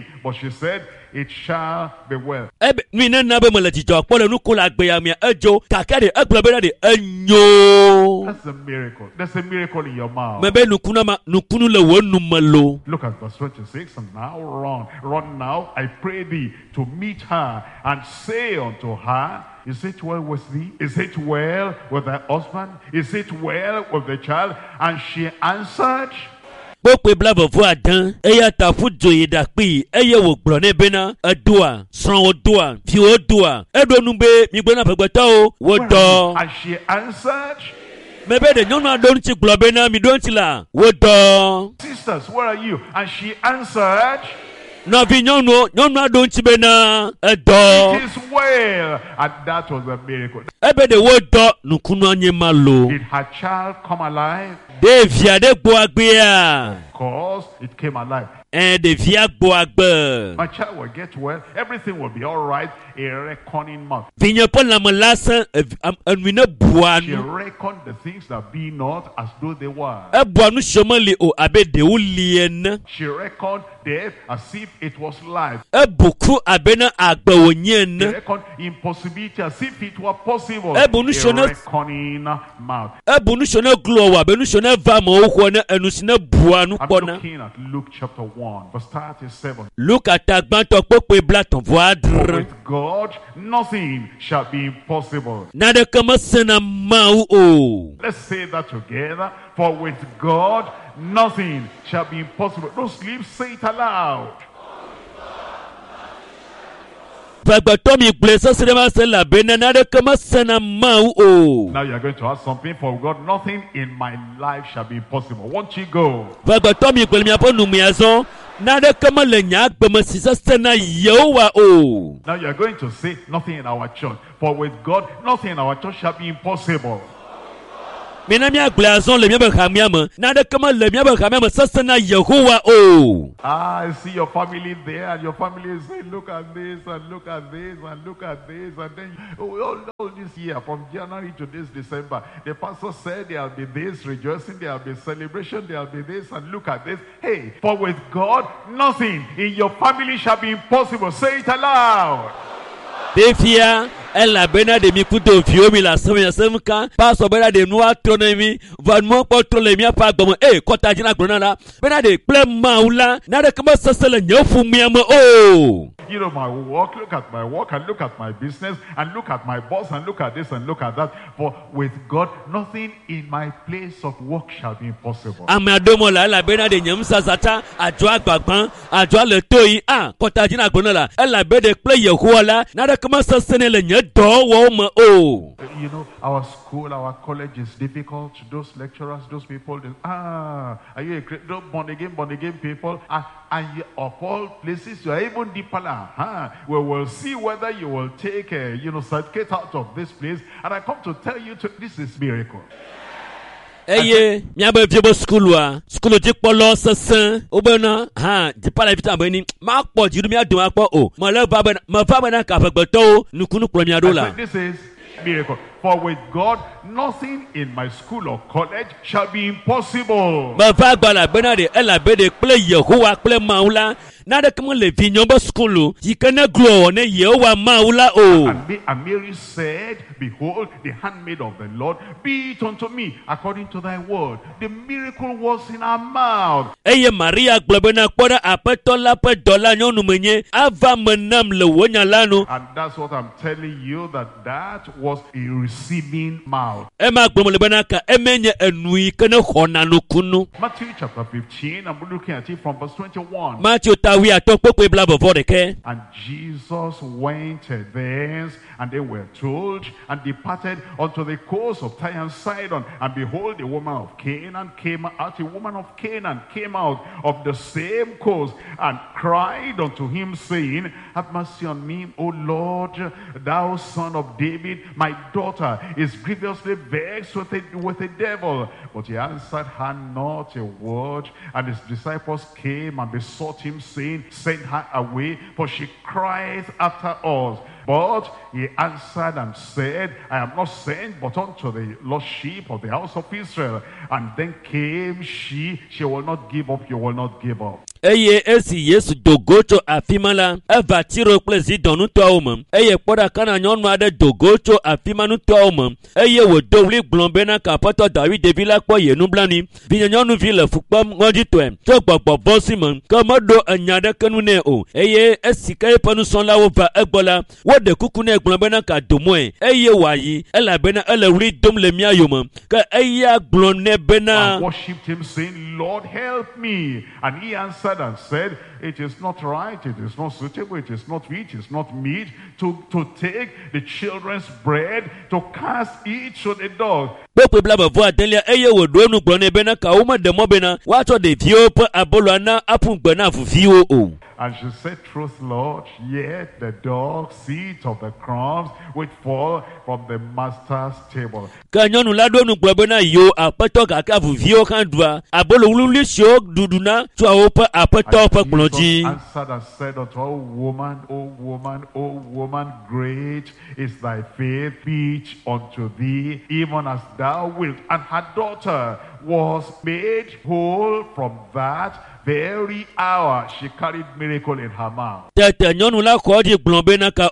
him. But she said, it shall be well. ebe mi ne na be me le dzidzɔ kpɔ le nuko le agbe ya mia edzo kaka de egblɔ be na de enyo. That's a miracle. There's a miracle in your mouth. me be nukunu ma nukunu le wo nu me lo. Look at verse twenty-six. And now run, run now, I pray thee, to meet her, and say unto her, is it well with thee? Is it well with thy husband? Is it well with the child? And she answered, kpokpe bla vɔvɔ adan eya ta ƒu dzoyi ɖakpi eye wògblɔ nɛ bena edoa srɔ̃wo doa viwo doa eɖo nu be migblɔ na ƒegbetɔwo wodɔ. and she answered, me be ɖe nyɔnua ɖo ŋuti gblɔ bena mi ɖo ŋuti la wodɔ. sisters, where are you? And she answered, nɔvi nyɔnuwo nyɔnua ɖo ŋuti bena edɔ. it is well. And that was a miracle. ebe ɖe wodɔ nukunua nye ma lo. Did her child come alive? ɖevia ɖe gbɔ agbea. Of course, it came alive. ɛn ɖevia gbɔ agbe. My child will get well. Everything will be all right. A reckoning mouth. vinye ƒe lãme lasẽ enui ne bua She nu. reckoned the things that be not as though they were. ebua nu siwo meli o abe ɖewo li ene. She reckoned death as if it was life. ebu ku abe ne agbe wònye She ene. reckoned impossibility as if it were possible. Ebu nu A siwo ne- reckoning mouth. ebu nu siwo ne glo wɔ abe nu siwo ne va amewo xɔ ne enu si ne bua nu I'm kpɔna. looking at Luke chapter one, verse thirty-seven. luka ta gbãtɔ kpokpe bla tɔ̃ vɔ adre. With God, nothing shall be impossible. naɖeke mesẽna mawu o. Let's say that together. For with God, nothing shall be impossible. Don't sleep, say it aloud. ƒegbetɔ mi gblɔe sesẽ ɖe ma se elabena naɖeke mesẽna mawu o. Now you're going to ask something. For God, nothing in my life shall be impossible. Won't you go? ƒegbetɔ mi gblɔe miaƒe nu mia zɔ naɖeke mele nye agbeme si sesẽ na yehowa o. Now you're going to say, nothing in our church. For with God, nothing in our church shall be impossible. mina miagblɔe azɔ le miaƒe hamea me naɖeke mele miaƒe hamea me sesẽ na yehowa o. Ah, I see your family there, and your family is saying, look at this, and look at this, and look at this, and then oh, all, all this year, from January to this December, the pastor said there'll be this rejoicing, there'll be celebration, there'll be this, and look at this. Hey, for with God, nothing in your family shall be impossible. Say it aloud. ɖevia elabena ɖe mi kudo viwo mi le asem asem ka pasɔ bena ɖe nua trɔ ne mi va nua kpɔ trɔ le miaƒe agbeme eye kɔta dzi na gblɔ na la bena ɖe kple mawu la naɖeke mesesẽ le nye ƒomea me o. You know my work, look at my work, and look at my business, and look at my boss, and look at this, and look at that. For with God, nothing in my place of work shall be impossible. ame aɖewo me la elabena ɖe nye ŋusazata adzɔ agbagbã adzɔ le to yi a kɔta dzi na gblɔ na la elabena kple yehowa la naɖeke mesesẽ ne le nye dɔwɔwɔ me o. You know, our school, our college is difficult. Those lecturers, those people, they, ah, are you a great, those born again, born again people? And, and you, of all places, you are even deeper now. Huh? We will see whether you will take a, you know, certificate out of this place. And I come to tell you, to, this is miracle. eye miabe vie be skulua skulu dzikpɔlɔ sesẽ wobena hã dzipala vita be ni makpɔ dziɖo mia dome akpɔ o mele va bena meva bena ka ƒegbetɔwo nukunu kplɔ mia ɖo I la. said, this is miracle. For with God, nothing in my school or college shall be impossible. meva gbala bena ɖe elabe ɖe kple yehowa kple mawu la naɖeke mele vinyɔm be skulu yi ke ne gblɔ ne yehowa mawu la o. And, Ma- and Mary said, behold, the handmaid of the Lord, be it unto me according to thy word. The miracle was in her mouth. eye maria gblɔ bena kpɔ ɖe aƒetɔ la ƒe dɔ la nyɔnu menye ava me nam le wò nya la nu. And that's what I'm telling you, that that was a receiving mouth. ema gblɔm le bena ka emenye enu yi ke ne xɔna nukunu. Matthew chapter fifteen, I'm looking at it from verse twenty-one. matthew ta wi atɔ kpokpe bla vɔvɔ ɖeke. And Jesus went thence, and they were told, and departed unto the coast of Tyre and Sidon. And behold, a woman of Canaan came out, a woman of Canaan came out of the same coast, and cried unto him, saying, have mercy on me, O Lord, thou son of David. My daughter is grievously vexed with a, with a devil. But he answered her not a word. And his disciples came and besought him, saying, send her away, for she crieth after us. But he answered and said, I am not sent but unto the lost sheep of the house of Israel. And then came she, she will not give up, you will not give up. eye esi Yesu dogo tso afi ma la eva tiro kple zidɔnutɔawo me eye kpɔ ɖaka na nyɔnu aɖe dogo tso afi ma nutɔawo me eye wòdo wli gblɔ bena ka aƒetɔ David ɖevi la kpɔ ye nublanui vinye nyɔnuvi le fukpem ŋɔdzitɔe tso gbɔgbɔ bɔ si me ke meɖo enya ɖeke nu nɛ o eye esi ke eƒe nusrɔ̃lawo va egbɔ la woɖe kuku nɛ gblɔ bena ka domɔe eye wòayi elabena ele wli dom le mía yome ke eya gblɔ nɛ bena and worshipped him, saying, Lord, help me. And he answered and said, it is not right, it is not suitable, it is not fit, it is not meet to, to take the children's bread to cast it to the dog. kpekpe bla bevɔ adelia eye wòɖo enu gblɔ nɛ bena ka womeɖe mɔ bena woatsɔ ɖeviwo ƒe aboloa na aƒu gbe na avuviwo o. And she said, truth, Lord, yet the dogs eat of the crumbs which fall from the master's table. Ke nyɔnu la ɖo enu gblɔ bena yo aƒetɔ gake avuviwo hã ɖua abolo wluwlui siwo ɖuɖuna tso woƒe aƒetɔ ƒe kplɔ dzi. And Jesus answered and said unto her, O woman, O woman, O woman, great is thy faith, be it unto thee, even as thou wilt. And her daughter was made whole from that very hour. She carried miracle in her mouth. Tete nyɔnu la kɔ dzi gblɔ bena ka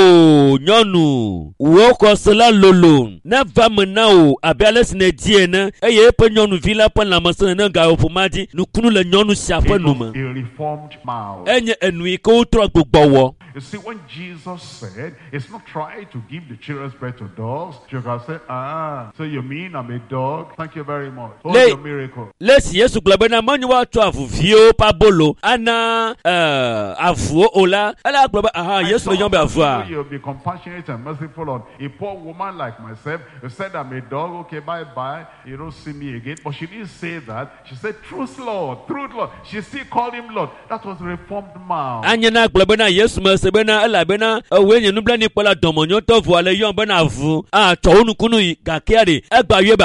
o nyɔnu wò xɔ se la lolo ne va me na o abe ale si nèdi ene eye eƒe nyɔnuvi la ƒe lãmesẽ nene ga ƒo ma dzi nukunu le nyɔnu sia ƒe nu me. A reformed mouth. Enye enu yi ke wotrɔ gbugbɔ wɔ. You see, when Jesus said, it's not right to give the children's bread to dogs, you can say, ah, so you mean I'm a dog? Thank you very much. Hold Le- your miracle. Lesi Yesu gblɔ bena menye woatsɔ avuviwo ƒe abolo ana uh, avuwo o la ele agblɔ be aha Yesu le nyɔnu be avua. You'll be compassionate and merciful on a poor woman like myself who said I'm a dog, okay, bye bye, you don't see me again. But she didn't say that. She said, truth, Lord, truth, Lord. She still called him Lord. That was reformed mouth. Anye na gblɔ bena Yesu me se bena elabena ewoe nye nublanui kpɔla dɔmɔnyɔtɔ vua le yɔm bena avu atsɔ wo nukunu yi gakea ɖe egba yɔe be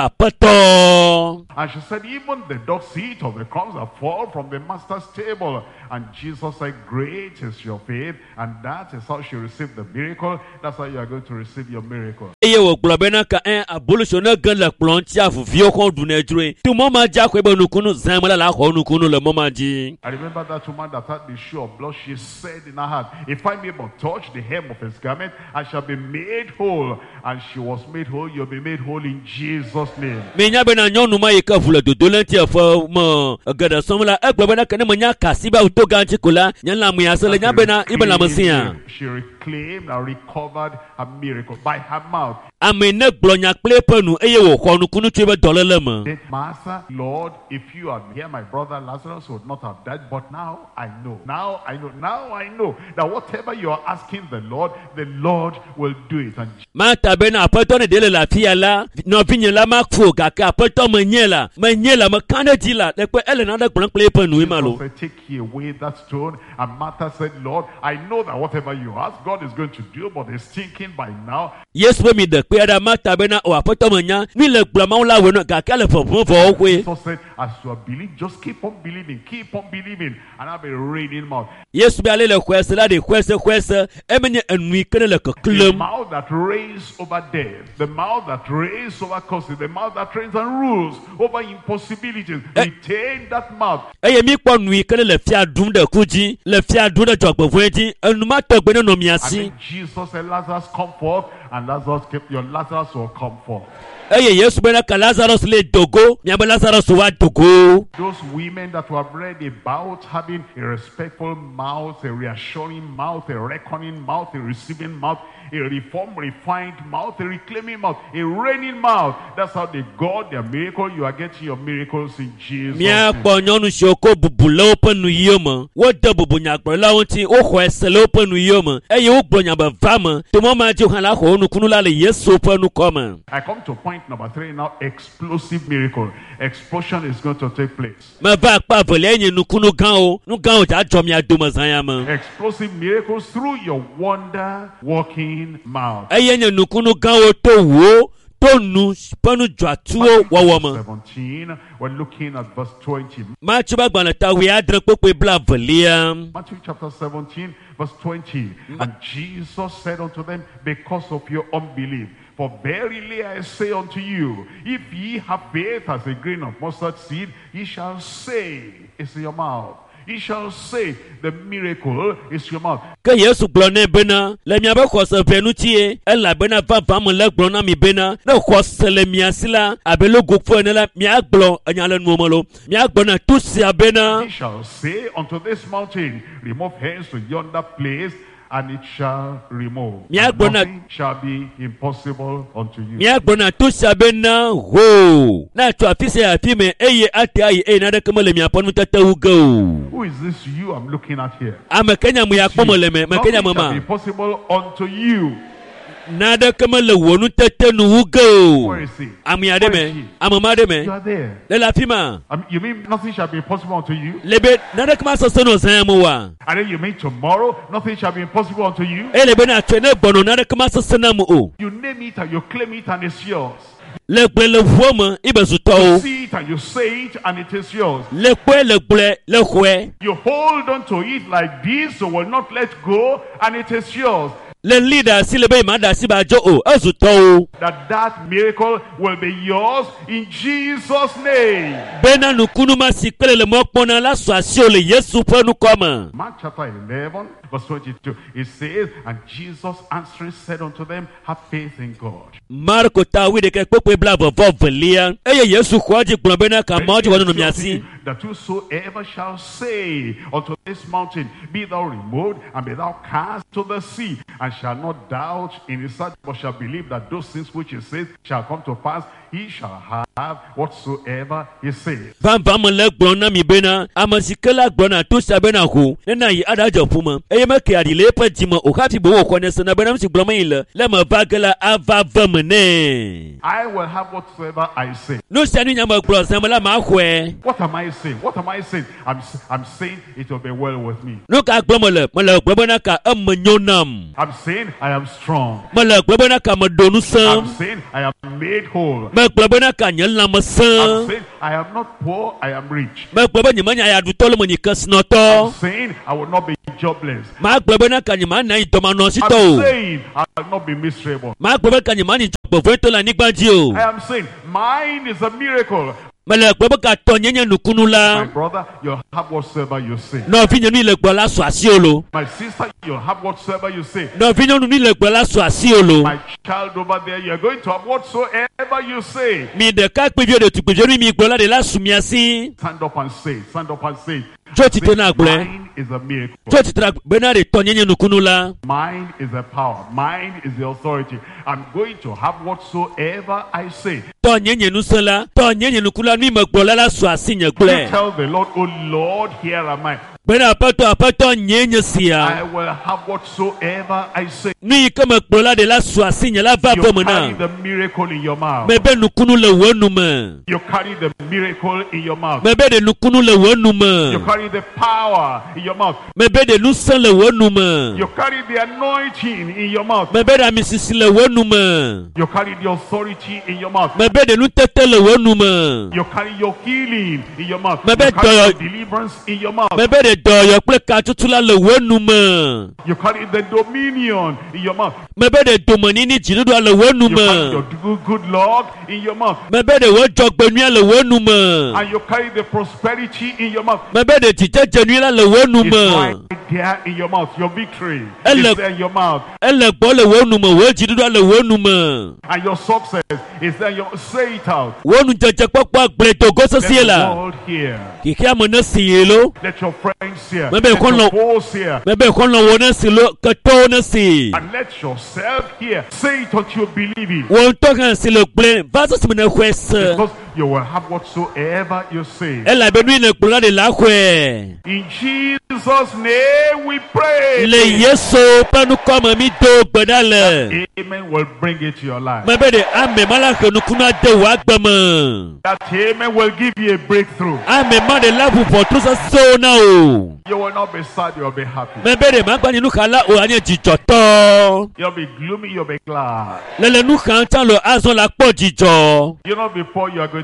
aƒetɔ. And she said, even the dogs eat of the crumbs that fall from the master's table. And Jesus said, great is your faith. And that is how she received the miracle. That's how you are going to receive your miracle. Eye wògblɔ bena ka ɛn abolusio ne ge le kplɔ ŋuti avuviwo kɔ ɖu ne dzroe to mɔ ma dzi akɔe be nukunu zã me la la xɔ nukunu le mɔ ma dzi. I remember that woman that had the issue of blood. She said in her heart, if I may but touch the hem of his garment, I shall be made whole. And she was made whole. You'll be made whole in Jesus' name. Menya bena nyɔnu ma yi ke ʋu le dodo le ŋuti eƒe me geɖe sɔm la egblɔ bena ke ne menya kasi be to gã ŋuti ko la nye lãmea ase le nya bena ibe lãmesẽa. She reclaimed and recovered her miracle by her mouth. Ame ne gblɔ nya kple eƒe nu eye wòxɔ nukunu tso eƒe dɔléle me. Said, Master, Lord, if you had here, my brother Lazarus would not have died. But now I know. Now I know. Now I know that whatever you are asking the Lord, the Lord will do it. And Mata bena aƒetɔ ne ɖe le lafia la nɔvinye la ma ƒo gake aƒetɔ menye la menye la meka ɖe dzi la ɖekpe ele naɖe gblɔm kple eƒe nue ma lo. Jesus said, take ye away that stone. And Martha said, Lord, I know that whatever you ask, God is going to do, but he's thinking by now. Yesu be mi de kpe ɖa Mata bena o aƒetɔ menya mi le gblɔ mawu la wɔe gake ele ʋeʋẽ vɔwo koe. Jesus said, as you are believing, just keep on believing, keep on believing, and I'll be raining mouth. Yesu be ale le xɔese la ɖe xɔese xɔese emenye enui ke ne le The keklem. mouth that reigns over death, the mouth that reigns over curses, the mouth that reigns and rules over impossibilities. Retain that mouth. Eye mi kpɔ nui ke ne le fia ɖum ɖe ku dzi le fia ɖum ɖe dzɔgbevɔ̃e dzi enumatɔgbe ne nɔ mia And si. then Jesus said, Lazarus, come forth, and Lazarus came, your Lazarus will come forth. Eye Yesu bena ka Lazarus le dogo miabe Lazarus wa dogo. Those women that were read about having a respectful mouth, a reassuring mouth, a reckoning mouth, a receiving mouth, a reformed, refined mouth, a reclaiming mouth, a reigning mouth. That's how they got their miracle. You are getting your miracles in Jesus' Mia name. kpɔ nyɔnu siwo ko bubu le woƒe nuyiwo me wode bubu nyagblɔlawo ŋuti woxɔ ese le woƒe nuyiwo me eye wogblɔ nya beva me to mɔ ma dzi hã la xɔ wo nukunu la le Yesu ƒe nukɔ me. I come to point number three now. Explosive miracle. Explosion is going to take place. Meva akpa avelia nye nukunu gãwo nu gãwo dza dzɔ mia dome zã ya me. Explosive miracles through your wonder working mouth. Eye nye nukunu gãwo to wo to nu ƒe nu dzɔatuwo wɔwɔ me. seventeen, we're looking at verse twenty. Matthew be agbalẽ ta wui adre kpekpe bla avelia. Matthew chapter seventeen, verse twenty. And Jesus said unto them, because of your unbelief, for verily I say unto you, if ye have faith as a grain of mustard seed, ye shall say, it's in your mouth, He shall say, the miracle is your mouth. Ke Yesu gblɔ nɛ bena le miabe xɔse ʋe ŋutie elabena vavã mele gblɔ na mi bena ne xɔse le mia si la abe logo ƒe ene la miagblɔ enya le nuwo me lo miagblɔ na tu sia bena. He shall say unto this mountain, remove hence to yonder place, and it shall remove. And nothing shall be impossible unto you. Miagblɔ na tu sia bena ho na tso afi sia afi me eye ate ayi eye na ɖeke mele miaƒe nutetewu ge o. Who is this you I'm looking at here? Ame kenya mu ya kpɔ me le me me kenya me Nothing shall ma. be possible unto you. Na ɖeke mele wò nutete nuwu ge o. Where is he? Ame aɖe me ame ma ɖe me You are there. le le afi ma. Um, you mean nothing shall be impossible unto you? Le be na ɖeke ma sese no zã me wa. And then you mean tomorrow nothing shall be impossible unto you? Ele be na tso ne gbɔnɔ na ɖeke ma sese na me o. You name it and you claim it and it's yours. Le gblẽ le ʋuɔ me ibe You zutɔwo. see it and you say it and it is yours. Le kpɔe le gblẽ le xɔe. You hold on to it like this, so will not let go, and it is yours. Le li ɖe asi le be ma ɖe asi ba dzo o ezutɔwo. That that miracle will be yours in Jesus' name. Bena nukunu ma si kple le mɔ kpɔna la sɔ asi o le Yesu ƒe nukɔme. Mark chapter eleven, verse twenty-two. It says, and Jesus answering said unto them, have faith in God. Marko ta wi ɖeke kpekpe bla vɔvɔ velia eye Yesu xɔ dzi gblɔ bena ka mɔ dzi wɔ nɔ miasi. That whosoever shall say unto this mountain, be thou removed and be thou cast to the sea, and shall not doubt in his heart, but shall believe that those things which he says shall come to pass, he shall have whatsoever he says. Vavã me le gblɔ na mi bena ame si ke la gblɔ na to sia bena ho nena yi aɖadze ƒu me eye me ke aɖi le eƒe dzi me o hafi be wòxɔ ne sena bena nu si gblɔm yi le le me va ge la ava ve me nɛ. I will have whatsoever I say. Nu sia nu nya me gblɔ zã me la ma xɔe. What am I saying? What am I saying? I'm, I'm saying it will be well with me. Nu ka gblɔ me le me le gblɔ bena ka eme nyo nam. I'm saying I am strong. Me le gblɔ bena ka me ɖo nu I'm sẽm. saying I am made whole. Me gblɔ bena ka nye lãme I'm sẽm. saying I am not poor, I am rich. Me gblɔ be nye menya ya ɖutɔ le me nye I'm kesinɔtɔ. saying I will not be jobless. Ma gblɔ bena ka nye ma na yi dɔmanɔsitɔ I'm o. saying I will not be miserable. Ma gblɔ be ka nye ma ni dzɔgbevɔ̃etɔ le anyigba dzi o. I am saying mine is a miracle. Me le gblɔ be ka tɔ nye nye nukunu My la. brother, you'll have whatsoever you say. Nɔvi nyɔnu yi le gblɔ la sɔ asi o lo. My sister, you'll have whatsoever you say. Nɔvi nyɔnu yi le gblɔ la sɔ asi o lo. My child over there, you're going to have whatsoever you say. Mi ɖeka kpeviwo ɖetugbeviwo nu mi gblɔ la ɖe la su mia si. Stand up and say, stand up and say. Tso tsitre na gblɔe. Mine is a miracle. Tso tsitre bena ɖe tɔ nye nye nukunu la. Mine is the power. Mine is the authority. I'm going to have whatsoever I say. Tɔ nye nye nusẽ la. Tɔ nye nye nukunu la nu me gblɔ la la sɔ asi nye You gblɔe. tell the Lord, oh Lord, here am I. Bena aƒetɔ aƒetɔ nye nye I sia. will have whatsoever I say. Nu yi ke me gblɔ la ɖe la sɔ asi nye la va You ve me carry na. the miracle in your mouth. Me be nukunu le wò nu me. You carry the miracle in your mouth. Me be ɖe nukunu le wò nu You me. carry the power in your mouth. Me be ɖe nusẽ le wò nu me. You carry the anointing in your mouth. Me be ɖe amisisi le wò nu me. You carry the authority in your mouth. Me be ɖe nutete le wò nu me. You carry your healing in your mouth. Me You be carry dɔyɔ- your deliverance in your mouth. Me be ɖe dɔyɔ kple katutu la le wò nu me. You carry the dominion in your mouth. Me be ɖe domenini dziɖuɖua le wò nu You carry your me. good, good luck in your mouth. Me be ɖe wò dzɔgbenyuia le wò nu me. And you carry the prosperity in your mouth. Me be ɖe dzidzedzenui la le wò nu It's right me. there in your mouth. Your victory Elle- is there in your mouth. Ele gbɔ le wò nu me. Wò dziɖuɖua le wò nu me. And your success is there in your say it out. Wò nu dzedzekpɔkpɔ agbledogo Let sesie the la. world hear. Kìkì ame ne si ye lo. Let your friends hear. Maybe Let you your can't foes hear. Me be kɔnɔ wò ne si lo ketɔwo ne si. And let yourself hear. Say it until you believe it. Wò ŋutɔ hã si le gblẽ va sesi me ne xɔe se. Because you will have whatsoever you say. Elabe nu yi le gblɔ la ɖe la xɔe. In Jesus' name we pray. Le Yesu ƒe nukɔme mi do gbe ɖa le. Amen will bring it to your life. Me be ɖe ame ma la he nukunu ade wò agbe me. That amen will give you a breakthrough. Ame ma ɖe la ʋuʋɔ tro sesewo na o. You will not be sad, you will be happy. Me be ɖe ma gba nye nu xa la o anye dzidzɔtɔ. You'll be gloomy, you'll be glad. Le le nu xa tsã lo azɔ la kpɔ dzidzɔ. You'll not be poor, you are going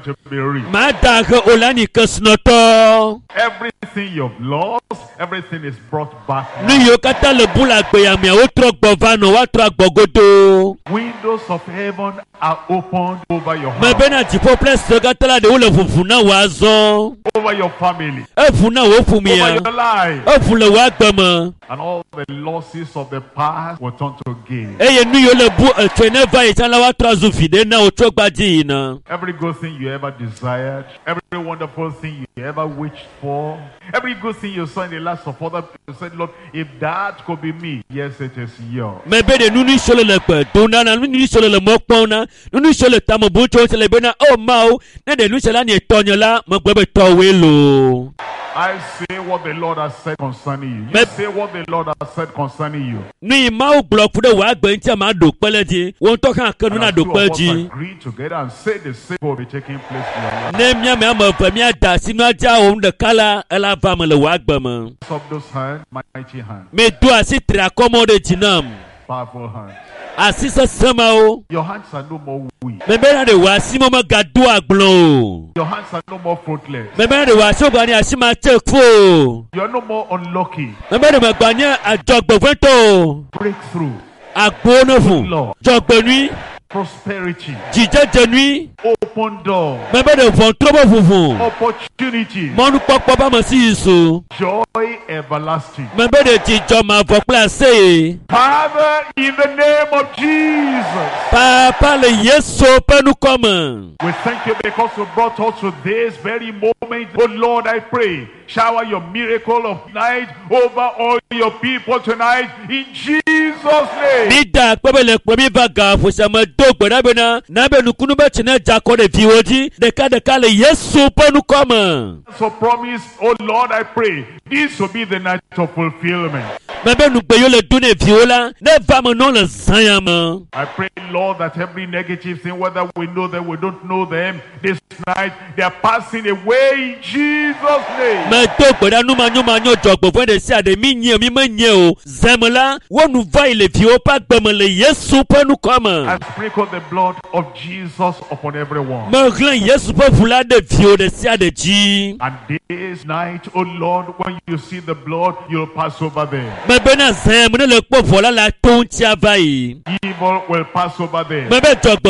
to be rich. Màá dà kẹ́ ọ̀la nìkan sinọ́tọ́. Everything you've lost, everything is brought back. Nu yóò kátà lè bú la gbẹ̀yàmì àwọn tó gbọ̀ vanù wá tó gbọ̀gòdò. Windows of heaven are opened over your Mẹ house, bẹ́ẹ̀ náà ti fọ́ pílẹ̀sì kátà la de wọ́n lè funfun náà wá zọ́n. over your family, Ẹ fún náà wọ́n fún mi over yẹn. your life. Ẹ fún lè wá gbẹ̀mọ̀. And all the losses of the past will turn to gain. Eye nu yóò lè bú ẹ̀tọ́ iná báyìí tí wọ́n tó azu fìdé náà ó tó gbájí yìí náà. Every good thing you ever desired, every wonderful thing you ever wished for, every good thing you saw in the lives of other people, you said, Lord, if that could be me, yes, it is yours. Mẹ bẹ́ẹ̀ de nunu ìṣòro lè pẹ̀ tó náà nunu ìṣòro lè mọ́ pọ́n náà nunu ìṣòro tamọ̀ bó tó ṣẹlẹ̀ bẹ́ẹ̀ náà ó máa ó ní ẹ̀dẹ̀ nùṣẹ̀lá ni ìtọ́nyọ̀ la mọ̀ gbẹ́ bẹ́ẹ̀ tọ́ wé lò. I say what the Lord has said concerning you. You Me- say what the Lord has said concerning you. Ní ìmá ò gbọ́dọ̀ fún de wàá gbẹ̀ ntí a máa dò pẹ́lẹ́ di wọ́n tọ́ kàn kẹ́nu And náà as dò two pẹ́ of us di. agree together and say the same will be taking place in your life. Ní mímí àmọ̀ fẹ̀mí àdá sínú ajá òun de kálá ẹ̀ la va mọ̀ lè wàá gbẹ̀ mọ̀. Lift up those hands, mighty hands, Mi do àsì tìrì àkọ́mọ́dé jìnnà. powerful hands. Àsì sẹ́sẹ́mà o. Your hands are no more weak. Mẹ bẹ́ẹ̀ náà de wàá sí mọ́mọ́ ga dó àgbọ̀n o. Your hands are no more fruitless. Mẹ bẹ́ẹ̀ náà de wàá sí ògbà ni àsì máa tẹ̀ fún o. You are no more unlucky. Mẹ bẹ́ẹ̀ náà de gbà ní àjọgbọ̀n tó. Breakthrough, Àgbọ̀n fún. Lord, Jọ̀gbẹ̀nui. prosperity, Jìjẹ́jẹ̀nui. open door, Mẹ bẹ́ẹ̀ de fọ̀n tọ́bọ̀ funfun. opportunity, Mọ́nú pọ́pọ́ bá mọ̀ sí ìṣó. joy everlasting. Mẹ bẹ́ẹ̀ de ti jọ máa fọ pílà sí. Father, in the name of Jesus, Papa le Yesu pẹ́nu kọ́mọ̀. we thank you because you brought us to this very moment. Oh Lord, I pray, shower your miracle of night over all your people tonight in Jesus' name. Nídà pẹ́bẹ́lẹ̀ pọ̀ mi bá ga fòsàmọ́ dógbò nábẹ́ náà nábẹ́ nukunu bẹ́ẹ̀ tì náà jakọ́ de fi wọ́jí dẹ̀kadẹ̀ka le Yesu pẹ́nu kọ́mọ̀. So promise, oh Lord, I pray, this will be the night of fulfillment. Mẹ́bẹ́ nùgbẹ́ yóò lè dún ní fi wọ́n la ne va mọ̀ náà lè zanya mọ̀. I pray, Lord, that every negative thing, whether we know them, we don't know them, this night, they are passing away in Jesus' name. Mẹ dógbò náà numa nyuma nyɔ jɔgbò fún ẹ̀dẹ̀ sí àdé mi nyẹ mi mẹ nyẹ o zẹmọlá wọ́n nu va ilé fi wọ́n pa gbẹmọ le Yesu pẹ́nu kọ́mọ̀. And sprinkle the blood of Jesus upon everyone. Mẹ hlan Yesu pẹ́ fúlá de fi o de sí àdé jí. And this night, oh Lord, when you see the blood, you'll pass over them. Mẹ bẹ́ẹ̀ náà zẹ́n mo ní lè pọ̀ fọ́lá la tó ń tí a báyìí. Evil will pass over them. Mẹ bẹ́ẹ̀ jọgbò